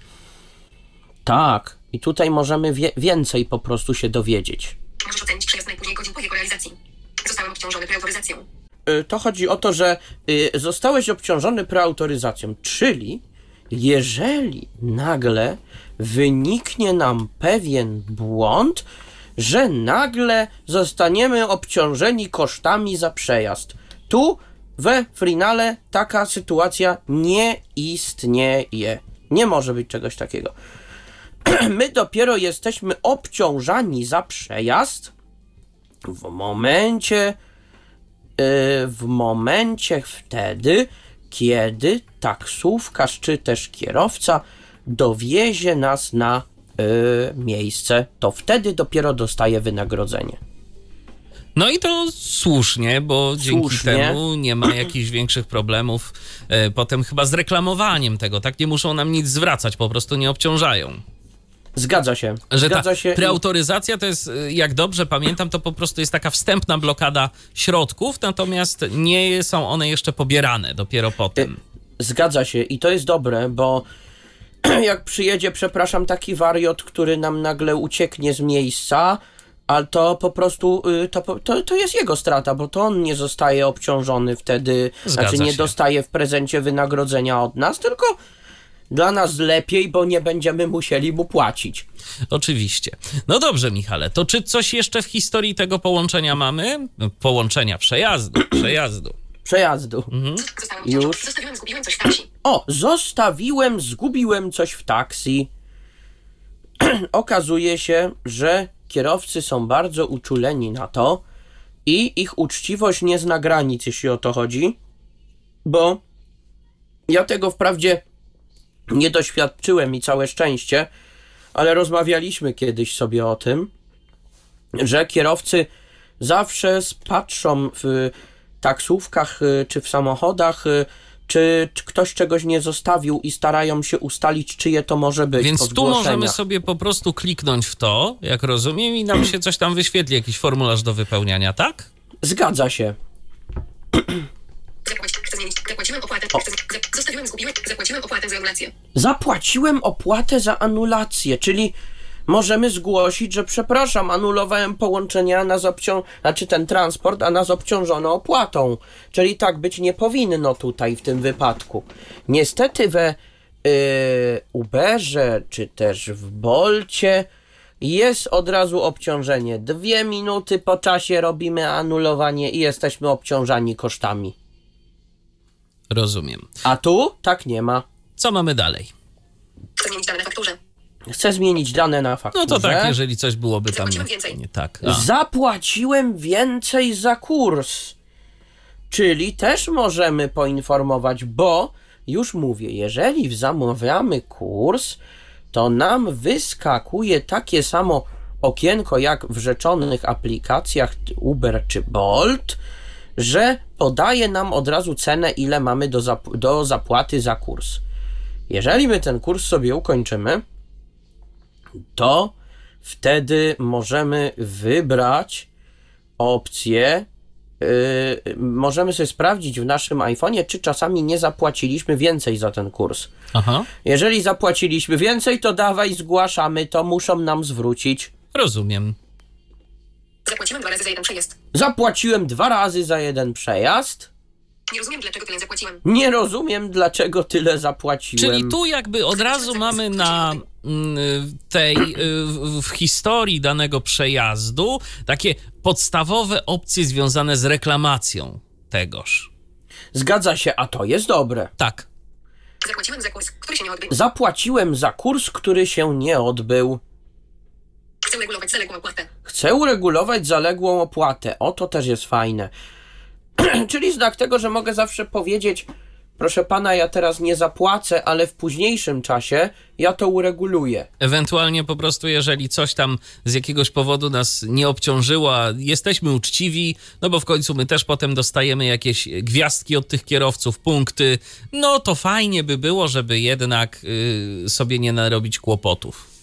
[SPEAKER 1] Tak. I tutaj możemy wie- więcej po prostu się dowiedzieć.
[SPEAKER 3] Możesz ocenić przejazd najpóźniej godzin po jego realizacji. Zostałem obciążony preautoryzacją.
[SPEAKER 1] Y, To chodzi o to, że y, zostałeś obciążony preautoryzacją, czyli jeżeli nagle wyniknie nam pewien błąd, że nagle zostaniemy obciążeni kosztami za przejazd. Tu we Freenale taka sytuacja nie istnieje. Nie może być czegoś takiego. My dopiero jesteśmy obciążani za przejazd w momencie, w momencie wtedy, kiedy taksówkarz czy też kierowca dowiezie nas na y, miejsce, to wtedy dopiero dostaje wynagrodzenie.
[SPEAKER 2] No i to słusznie, bo dzięki
[SPEAKER 1] Słusznie.
[SPEAKER 2] temu nie ma jakichś większych problemów e, potem chyba z reklamowaniem tego, tak? Nie muszą nam nic zwracać, po prostu nie obciążają.
[SPEAKER 1] Zgadza się.
[SPEAKER 2] Że
[SPEAKER 1] Zgadza
[SPEAKER 2] ta
[SPEAKER 1] się. i-
[SPEAKER 2] preautoryzacja to jest, e, jak dobrze pamiętam, to po prostu jest taka wstępna blokada środków, natomiast nie są one jeszcze pobierane dopiero potem.
[SPEAKER 1] Zgadza się i to jest dobre, bo jak przyjedzie, przepraszam, taki wariot, który nam nagle ucieknie z miejsca, ale to po prostu, y, to, po- to, to jest jego strata, bo to on nie zostaje obciążony wtedy,
[SPEAKER 2] Zgadza
[SPEAKER 1] znaczy nie
[SPEAKER 2] się.
[SPEAKER 1] dostaje w prezencie wynagrodzenia od nas, tylko dla nas lepiej, bo nie będziemy musieli mu płacić.
[SPEAKER 2] Oczywiście. No dobrze, Michale, to czy coś jeszcze w historii tego połączenia mamy? Połączenia przejazdu, przejazdu.
[SPEAKER 1] Przejazdu.
[SPEAKER 3] Zostałem obciążony.
[SPEAKER 1] Już.
[SPEAKER 3] Zostawiłem, zgubiłem coś w taksi.
[SPEAKER 1] O, zostawiłem, zgubiłem coś w taksi. Okazuje się, że kierowcy są bardzo uczuleni na to i ich uczciwość nie zna granic, jeśli o to chodzi, bo ja tego wprawdzie nie doświadczyłem i całe szczęście, ale rozmawialiśmy kiedyś sobie o tym, że kierowcy zawsze patrzą w taksówkach y, czy w samochodach, y, czy, czy ktoś czegoś nie zostawił i starają się ustalić, czyje to może być. po
[SPEAKER 2] Więc tu
[SPEAKER 1] zgłoszeniach.
[SPEAKER 2] możemy sobie po prostu kliknąć w to, jak rozumiem, i nam się coś tam wyświetli, jakiś formularz do wypełniania, tak?
[SPEAKER 1] Zgadza się.
[SPEAKER 3] Zapłać, chcę zmienić. Zapłaciłem opłatę. Chcę, za, zostawiłem, zgubiłem. Zapłaciłem opłatę za anulację.
[SPEAKER 1] Zapłaciłem opłatę za anulację, czyli możemy zgłosić, że przepraszam, anulowałem połączenie, a nas obcią... znaczy ten transport, a nas obciążono opłatą. Czyli tak być nie powinno tutaj w tym wypadku. Niestety we yy, Uberze, czy też w Bolcie jest od razu obciążenie. Dwie minuty po czasie robimy anulowanie i jesteśmy obciążani kosztami.
[SPEAKER 2] Rozumiem.
[SPEAKER 1] A tu tak nie ma.
[SPEAKER 2] Co mamy dalej?
[SPEAKER 3] Chcę zmienić dane na fakturze.
[SPEAKER 1] Chcę zmienić dane na fakturze.
[SPEAKER 2] No to tak, jeżeli coś byłoby tam
[SPEAKER 3] Zapłaciłem
[SPEAKER 2] nie,
[SPEAKER 3] więcej.
[SPEAKER 2] nie tak. A.
[SPEAKER 1] Zapłaciłem więcej za kurs. Czyli też możemy poinformować, bo już mówię, jeżeli zamawiamy kurs, to nam wyskakuje takie samo okienko jak w rzeczonych aplikacjach Uber czy Bolt, że podaje nam od razu cenę, ile mamy do, zap- do zapłaty za kurs. Jeżeli my ten kurs sobie ukończymy, to wtedy możemy wybrać opcję. Yy, możemy sobie sprawdzić w naszym iPhone'ie, czy czasami nie zapłaciliśmy więcej za ten kurs.
[SPEAKER 2] Aha,
[SPEAKER 1] Jeżeli zapłaciliśmy więcej, to dawaj, zgłaszamy, to muszą nam zwrócić.
[SPEAKER 2] rozumiem.
[SPEAKER 3] Zapłaciłem dwa razy za jeden przejazd.
[SPEAKER 1] Zapłaciłem dwa razy za jeden przejazd.
[SPEAKER 3] Nie rozumiem, dlaczego tyle zapłaciłem.
[SPEAKER 1] Nie rozumiem, dlaczego tyle zapłaciłem.
[SPEAKER 2] Czyli tu jakby od razu mamy na mm, tej, y, w, w historii danego przejazdu takie podstawowe opcje związane z reklamacją tegoż.
[SPEAKER 1] Zgadza się, a to jest dobre.
[SPEAKER 2] Tak.
[SPEAKER 3] Zapłaciłem za kurs, który się nie odbył.
[SPEAKER 1] Zapłaciłem za kurs, który się nie odbył.
[SPEAKER 3] Chcę regulować zaległą opłatę.
[SPEAKER 1] Chcę uregulować zaległą opłatę. O, to też jest fajne. Czyli znak tego, że mogę zawsze powiedzieć, proszę pana, ja teraz nie zapłacę, ale w późniejszym czasie ja to ureguluję.
[SPEAKER 2] Ewentualnie po prostu, jeżeli coś tam z jakiegoś powodu nas nie obciążyło, a jesteśmy uczciwi, no bo w końcu my też potem dostajemy jakieś gwiazdki od tych kierowców, punkty, no to fajnie by było, żeby jednak y, sobie nie narobić kłopotów.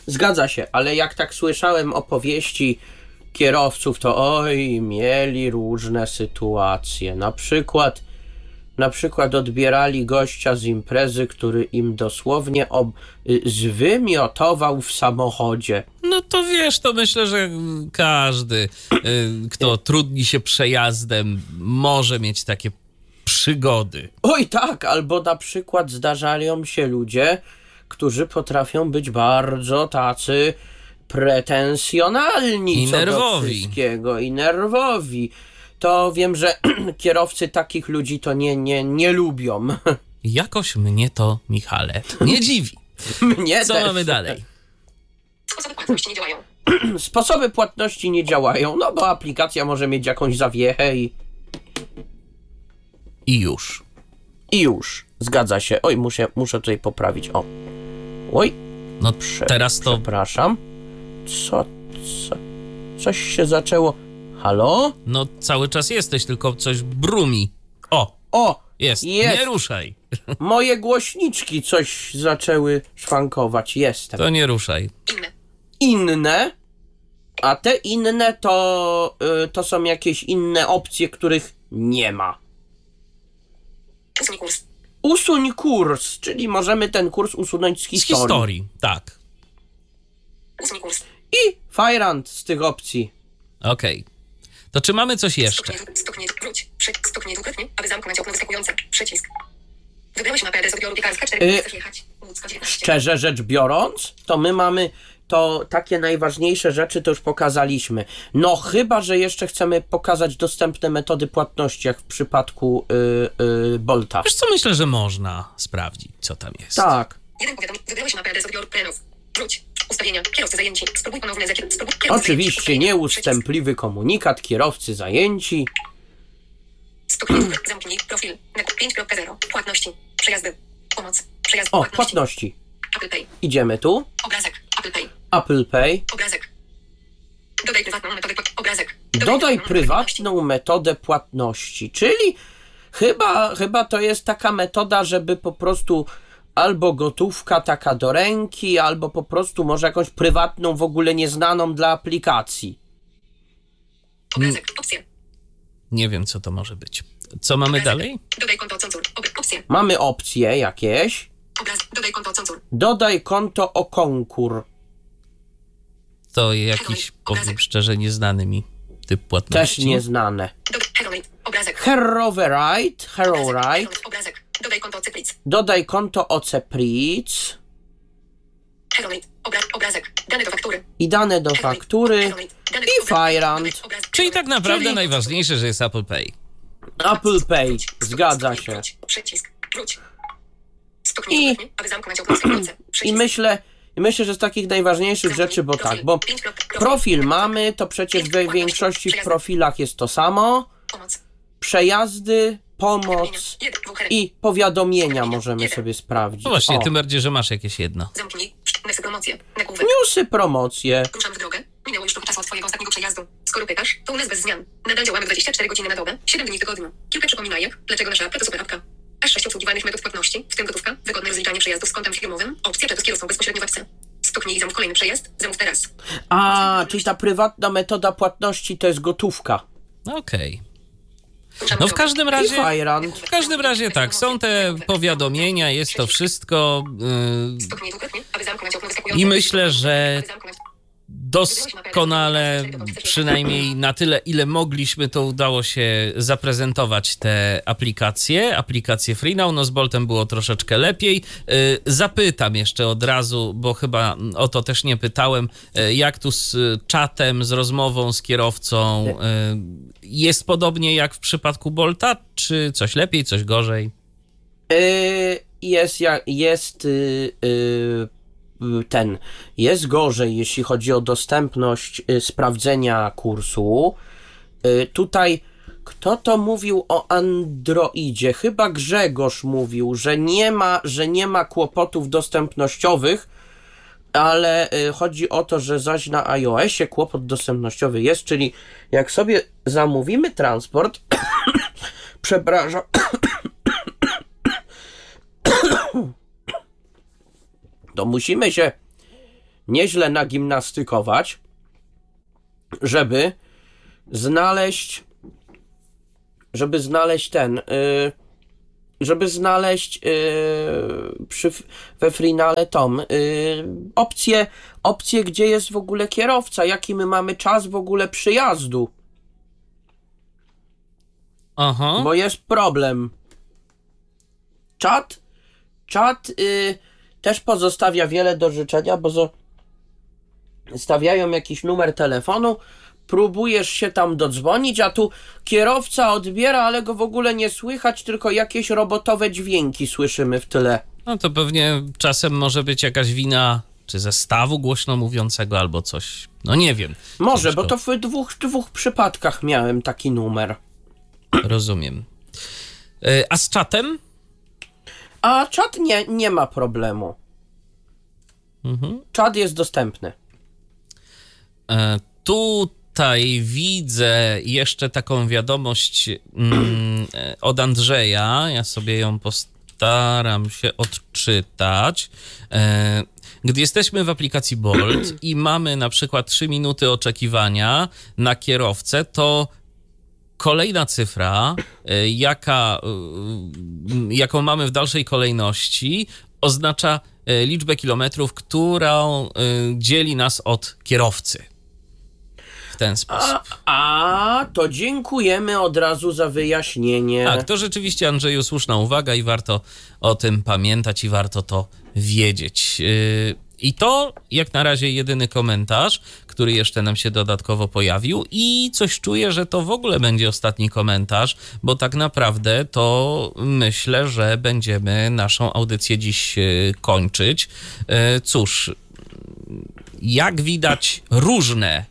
[SPEAKER 1] Zgadza się, ale jak tak słyszałem opowieści kierowców, to oj, mieli różne sytuacje. Na przykład, na przykład odbierali gościa z imprezy, który im dosłownie ob, y, zwymiotował w samochodzie.
[SPEAKER 2] No to wiesz, to myślę, że każdy, y, kto trudni się przejazdem, może mieć takie przygody.
[SPEAKER 1] Oj tak, albo na przykład zdarzają się ludzie, którzy potrafią być bardzo tacy pretensjonalni
[SPEAKER 2] I
[SPEAKER 1] co
[SPEAKER 2] nerwowi.
[SPEAKER 1] do wszystkiego i nerwowi. To wiem, że kierowcy takich ludzi to nie, nie, nie lubią.
[SPEAKER 2] Jakoś mnie to, Michale, nie dziwi.
[SPEAKER 1] Mnie
[SPEAKER 2] Co
[SPEAKER 1] też.
[SPEAKER 2] mamy dalej?
[SPEAKER 3] Sposoby płatności nie działają.
[SPEAKER 1] Sposoby płatności nie działają, no bo aplikacja może mieć jakąś zawiechę i,
[SPEAKER 2] I już.
[SPEAKER 1] i już. Zgadza się. Oj, muszę, muszę tutaj poprawić. O. Oj,
[SPEAKER 2] No
[SPEAKER 1] prze,
[SPEAKER 2] teraz to
[SPEAKER 1] przepraszam. Co, co? Coś się zaczęło. Halo?
[SPEAKER 2] no cały czas jesteś, tylko coś brumi. O,
[SPEAKER 1] O,
[SPEAKER 2] jest,
[SPEAKER 1] Jest.
[SPEAKER 2] nie ruszaj.
[SPEAKER 1] moje głośniczki coś zaczęły szwankować. Jestem.
[SPEAKER 2] To nie ruszaj.
[SPEAKER 3] Inne.
[SPEAKER 1] Inne, a te inne to, y, to są jakieś inne opcje, których nie ma.
[SPEAKER 3] Usuń kurs.
[SPEAKER 1] Usuń kurs, czyli możemy ten kurs usunąć z
[SPEAKER 2] Z
[SPEAKER 1] historii.
[SPEAKER 2] historii, tak.
[SPEAKER 3] Usuń kurs.
[SPEAKER 1] I Fajrant z tych opcji.
[SPEAKER 2] Okej. To czy mamy coś jeszcze?
[SPEAKER 3] Stuknij, stuknij, wróć. Przy, stuknij dwukrotnie, aby zamknąć okno wyskakujące. Przycisk. Wybrałeś mapę adresu odbioru piekarska cztery.
[SPEAKER 1] Y,
[SPEAKER 3] Chcesz jechać. Łódzko dziewiętnaście.
[SPEAKER 1] Szczerze rzecz biorąc, to my mamy to takie najważniejsze rzeczy to już pokazaliśmy. No chyba, że jeszcze chcemy pokazać dostępne metody płatności, jak w przypadku y, y, Bolta.
[SPEAKER 2] Wiesz co, myślę, że można sprawdzić, co tam jest.
[SPEAKER 1] Tak.
[SPEAKER 3] Jeden powiadom. Wybrałeś mapę adresu odbioru plenów. Wróć. Ustawienia. Kierowcy zajęci. Spróbuj ponowne zakier. Spróbuj kierowcy
[SPEAKER 1] Oczywiście
[SPEAKER 3] zajęci.
[SPEAKER 1] nieustępliwy komunikat, kierowcy zajęci.
[SPEAKER 3] Stuknij, dwukrotnie, zamknij. Profil. pięć kropka zero. Płatności. Przejazdy. Pomoc. Przejazdy.
[SPEAKER 1] O,
[SPEAKER 3] Płatności.
[SPEAKER 1] płatności.
[SPEAKER 3] Apple Pay.
[SPEAKER 1] Idziemy tu.
[SPEAKER 3] Obrazek. Apple Pay.
[SPEAKER 1] Apple Pay.
[SPEAKER 3] Obrazek. Dodaj prywatną metodę płat... Obrazek.
[SPEAKER 1] Dodaj
[SPEAKER 3] prywatną metodę płatności.
[SPEAKER 1] prywatną metodę płatności, czyli chyba, chyba to jest taka metoda, żeby po prostu albo gotówka taka do ręki, albo po prostu może jakąś prywatną, w ogóle nieznaną dla aplikacji.
[SPEAKER 3] Obrazek. Opcje.
[SPEAKER 2] Nie wiem, co to może być. Co mamy
[SPEAKER 3] Obrazek.
[SPEAKER 2] dalej?
[SPEAKER 3] Dodaj konto cenzur. Ob... Opcje.
[SPEAKER 1] Mamy opcje jakieś.
[SPEAKER 3] Obraz. Dodaj konto cenzur.
[SPEAKER 1] Dodaj konto o konkurs.
[SPEAKER 2] To jakiś, powiem szczerze, nieznany mi typ
[SPEAKER 1] Też
[SPEAKER 2] płatności.
[SPEAKER 1] nieznane.
[SPEAKER 3] Dodaj Herolite. Obrazek.
[SPEAKER 1] Herroverite, Herrowrite.
[SPEAKER 3] Herolite. Obrazek. Dodaj konto Cypric.
[SPEAKER 1] Dodaj konto o Cepric.
[SPEAKER 3] Herolite. Obra... Obrazek. Dane do faktury.
[SPEAKER 1] I dane do
[SPEAKER 3] Herolite.
[SPEAKER 1] faktury.
[SPEAKER 3] Herolite. Dane
[SPEAKER 1] I
[SPEAKER 3] do- obra-
[SPEAKER 1] Fajrant.
[SPEAKER 3] Dodaj obraz-
[SPEAKER 2] Czyli tak naprawdę
[SPEAKER 1] Czyli-
[SPEAKER 2] najważniejsze, że jest Apple Pay.
[SPEAKER 1] Apple Pay.
[SPEAKER 3] Wróć.
[SPEAKER 1] Zgadza
[SPEAKER 3] Stuknij,
[SPEAKER 1] się.
[SPEAKER 3] wróć. Przycisk. Wróć. Stuknij
[SPEAKER 1] I-
[SPEAKER 3] dwukrotnie, aby zamknąć okno wyskakujące.
[SPEAKER 1] I
[SPEAKER 3] Przycisk.
[SPEAKER 1] myślę, i myślę, że z takich najważniejszych rzeczy, bo tak, bo
[SPEAKER 3] Pięć kropek.
[SPEAKER 1] profil mamy, to przecież we większości w profilach jest to samo.
[SPEAKER 3] Pomoc.
[SPEAKER 1] Przejazdy, pomoc
[SPEAKER 3] Jeden, dwóch, her-
[SPEAKER 1] i powiadomienia możemy sobie sprawdzić.
[SPEAKER 2] No właśnie,
[SPEAKER 1] O,
[SPEAKER 2] tym bardziej, że masz jakieś jedno.
[SPEAKER 3] Zamknij. Nesy promocje. Nagłówek.
[SPEAKER 1] newsy, promocje.
[SPEAKER 3] Ruszamy w drogę. Minęło już trochę czasu od twojego ostatniego przejazdu. Skoro pytasz, to u nas bez zmian. Nadal działamy dwadzieścia cztery godziny na dobę, siedem dni w tygodniu. Kilka przypominajek, dlaczego nasza apka to super apka. Aż sześć obsługiwanych metod płatności, w tym gotówka, wygodne rozliczanie przejazdów z kontem firmowym, opcja czatu z kierowcą bezpośrednio w apce. Stuknij i zamów kolejny przejazd, zamów teraz.
[SPEAKER 1] A, czyli ta prywatna metoda płatności to jest gotówka.
[SPEAKER 2] Okej.
[SPEAKER 3] Ruszamy
[SPEAKER 2] No
[SPEAKER 3] w
[SPEAKER 2] w
[SPEAKER 3] drogę.
[SPEAKER 2] każdym
[SPEAKER 1] I
[SPEAKER 2] razie...
[SPEAKER 1] Fajrant.
[SPEAKER 2] W każdym razie tak, są te powiadomienia, jest to wszystko yy,
[SPEAKER 3] Stuknij dwukrotnie, aby zamknąć okno wyskakujące.
[SPEAKER 2] i myślę, że
[SPEAKER 3] Aby zamknąć-
[SPEAKER 2] doskonale, przynajmniej na tyle, ile mogliśmy, to udało się zaprezentować te aplikacje, aplikacje FreeNow. No z Boltem było troszeczkę lepiej. Yy, Zapytam jeszcze od razu, bo chyba o to też nie pytałem, yy, jak tu z czatem, z rozmową z kierowcą, yy, jest podobnie jak w przypadku Bolta, czy coś lepiej, coś gorzej?
[SPEAKER 1] Y, jest, ja- jest y, y, ten, jest gorzej, jeśli chodzi o dostępność y, sprawdzenia kursu. Y, tutaj, kto to mówił o Androidzie? Chyba Grzegorz mówił, że nie ma, że nie ma kłopotów dostępnościowych, ale y, chodzi o to, że zaś na iOSie kłopot dostępnościowy jest, czyli jak sobie zamówimy transport, przepraszam, to musimy się nieźle nagimnastykować, żeby znaleźć, żeby znaleźć ten, yy, żeby znaleźć yy, przy, we Freenale tom yy, opcję, opcję, gdzie jest w ogóle kierowca, jaki my mamy czas w ogóle przyjazdu.
[SPEAKER 2] Aha.
[SPEAKER 1] Bo jest problem. Czat, czat yy, też pozostawia wiele do życzenia, bo zo- stawiają jakiś numer telefonu, próbujesz się tam dodzwonić, a tu kierowca odbiera, ale go w ogóle nie słychać, tylko jakieś robotowe dźwięki słyszymy w tyle.
[SPEAKER 2] No to pewnie czasem może być jakaś wina czy zestawu głośno mówiącego albo coś. No nie wiem.
[SPEAKER 1] Może,
[SPEAKER 2] Ciężko.
[SPEAKER 1] bo to w dwóch, dwóch przypadkach miałem taki numer.
[SPEAKER 2] Rozumiem. Yy, a z czatem?
[SPEAKER 1] A czat nie, nie ma problemu.
[SPEAKER 2] Mhm.
[SPEAKER 1] Czat jest dostępny.
[SPEAKER 2] E, tutaj widzę jeszcze taką wiadomość mm, od Andrzeja. Ja sobie ją postaram się odczytać. E, gdy jesteśmy w aplikacji Bolt i mamy na przykład trzy minuty oczekiwania na kierowcę, to kolejna cyfra, e, jaka, e, jaką mamy w dalszej kolejności, oznacza e, liczbę kilometrów, którą e, dzieli nas od kierowcy. W ten sposób.
[SPEAKER 1] A, a, to dziękujemy od razu za wyjaśnienie.
[SPEAKER 2] Tak, to rzeczywiście, Andrzeju, słuszna uwaga i warto o tym pamiętać i warto to wiedzieć. Yy, I to jak na razie jedyny komentarz, który jeszcze nam się dodatkowo pojawił i coś czuję, że to w ogóle będzie ostatni komentarz, bo tak naprawdę to myślę, że będziemy naszą audycję dziś yy, kończyć. Yy, cóż, jak widać, różne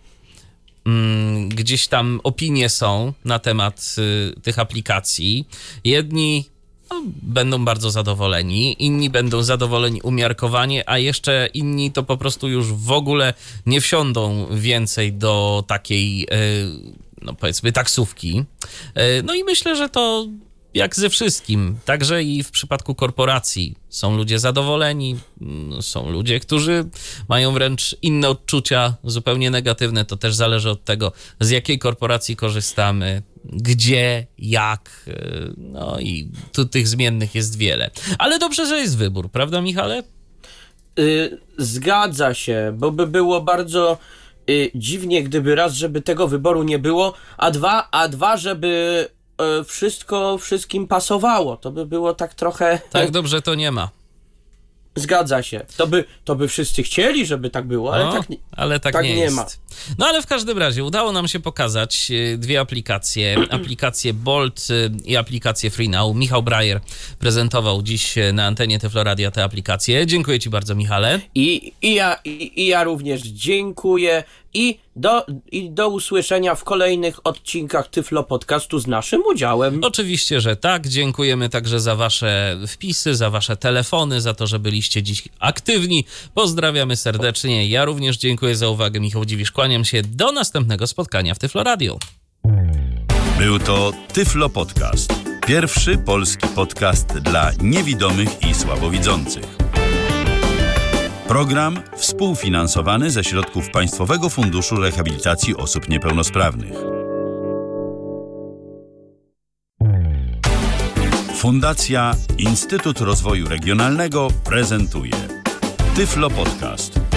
[SPEAKER 2] gdzieś tam opinie są na temat y, tych aplikacji. Jedni no, będą bardzo zadowoleni, inni będą zadowoleni umiarkowanie, a jeszcze inni to po prostu już w ogóle nie wsiądą więcej do takiej, y, no powiedzmy, taksówki. Y, no i myślę, że to jak ze wszystkim, także i w przypadku korporacji są ludzie zadowoleni, są ludzie, którzy mają wręcz inne odczucia, zupełnie negatywne. To też zależy od tego, z jakiej korporacji korzystamy, gdzie, jak, no i tu tych zmiennych jest wiele. Ale dobrze, że jest wybór, prawda, Michale?
[SPEAKER 1] Yy, zgadza się, bo by było bardzo yy, dziwnie, gdyby raz, żeby tego wyboru nie było, a dwa, a dwa, żeby wszystko wszystkim pasowało. To by było tak trochę...
[SPEAKER 2] Tak dobrze to nie ma.
[SPEAKER 1] Zgadza się. To by, to by wszyscy chcieli, żeby tak było, ale,
[SPEAKER 2] no,
[SPEAKER 1] tak,
[SPEAKER 2] ale tak,
[SPEAKER 1] tak
[SPEAKER 2] nie,
[SPEAKER 1] nie
[SPEAKER 2] jest.
[SPEAKER 1] ma.
[SPEAKER 2] No ale w każdym razie udało nam się pokazać dwie aplikacje. Aplikację Bolt i aplikację FreeNow. Michał Brajer prezentował dziś na antenie Tyflo Radia te aplikacje. Dziękuję ci bardzo, Michale.
[SPEAKER 1] I, i, ja, i, i ja również dziękuję i do, i do usłyszenia w kolejnych odcinkach Tyflo Podcastu z naszym udziałem.
[SPEAKER 2] Oczywiście, że tak. Dziękujemy także za wasze wpisy, za wasze telefony, za to, że byliście dziś aktywni. Pozdrawiamy serdecznie. Ja również dziękuję za uwagę. Michał Dziwisz, kłaniam się. Do następnego spotkania w Tyflo Radio.
[SPEAKER 4] Był to Tyflo Podcast. Pierwszy polski podcast dla niewidomych i słabowidzących. Program współfinansowany ze środków Państwowego Funduszu Rehabilitacji Osób Niepełnosprawnych. Fundacja Instytut Rozwoju Regionalnego prezentuje Tyflo Podcast.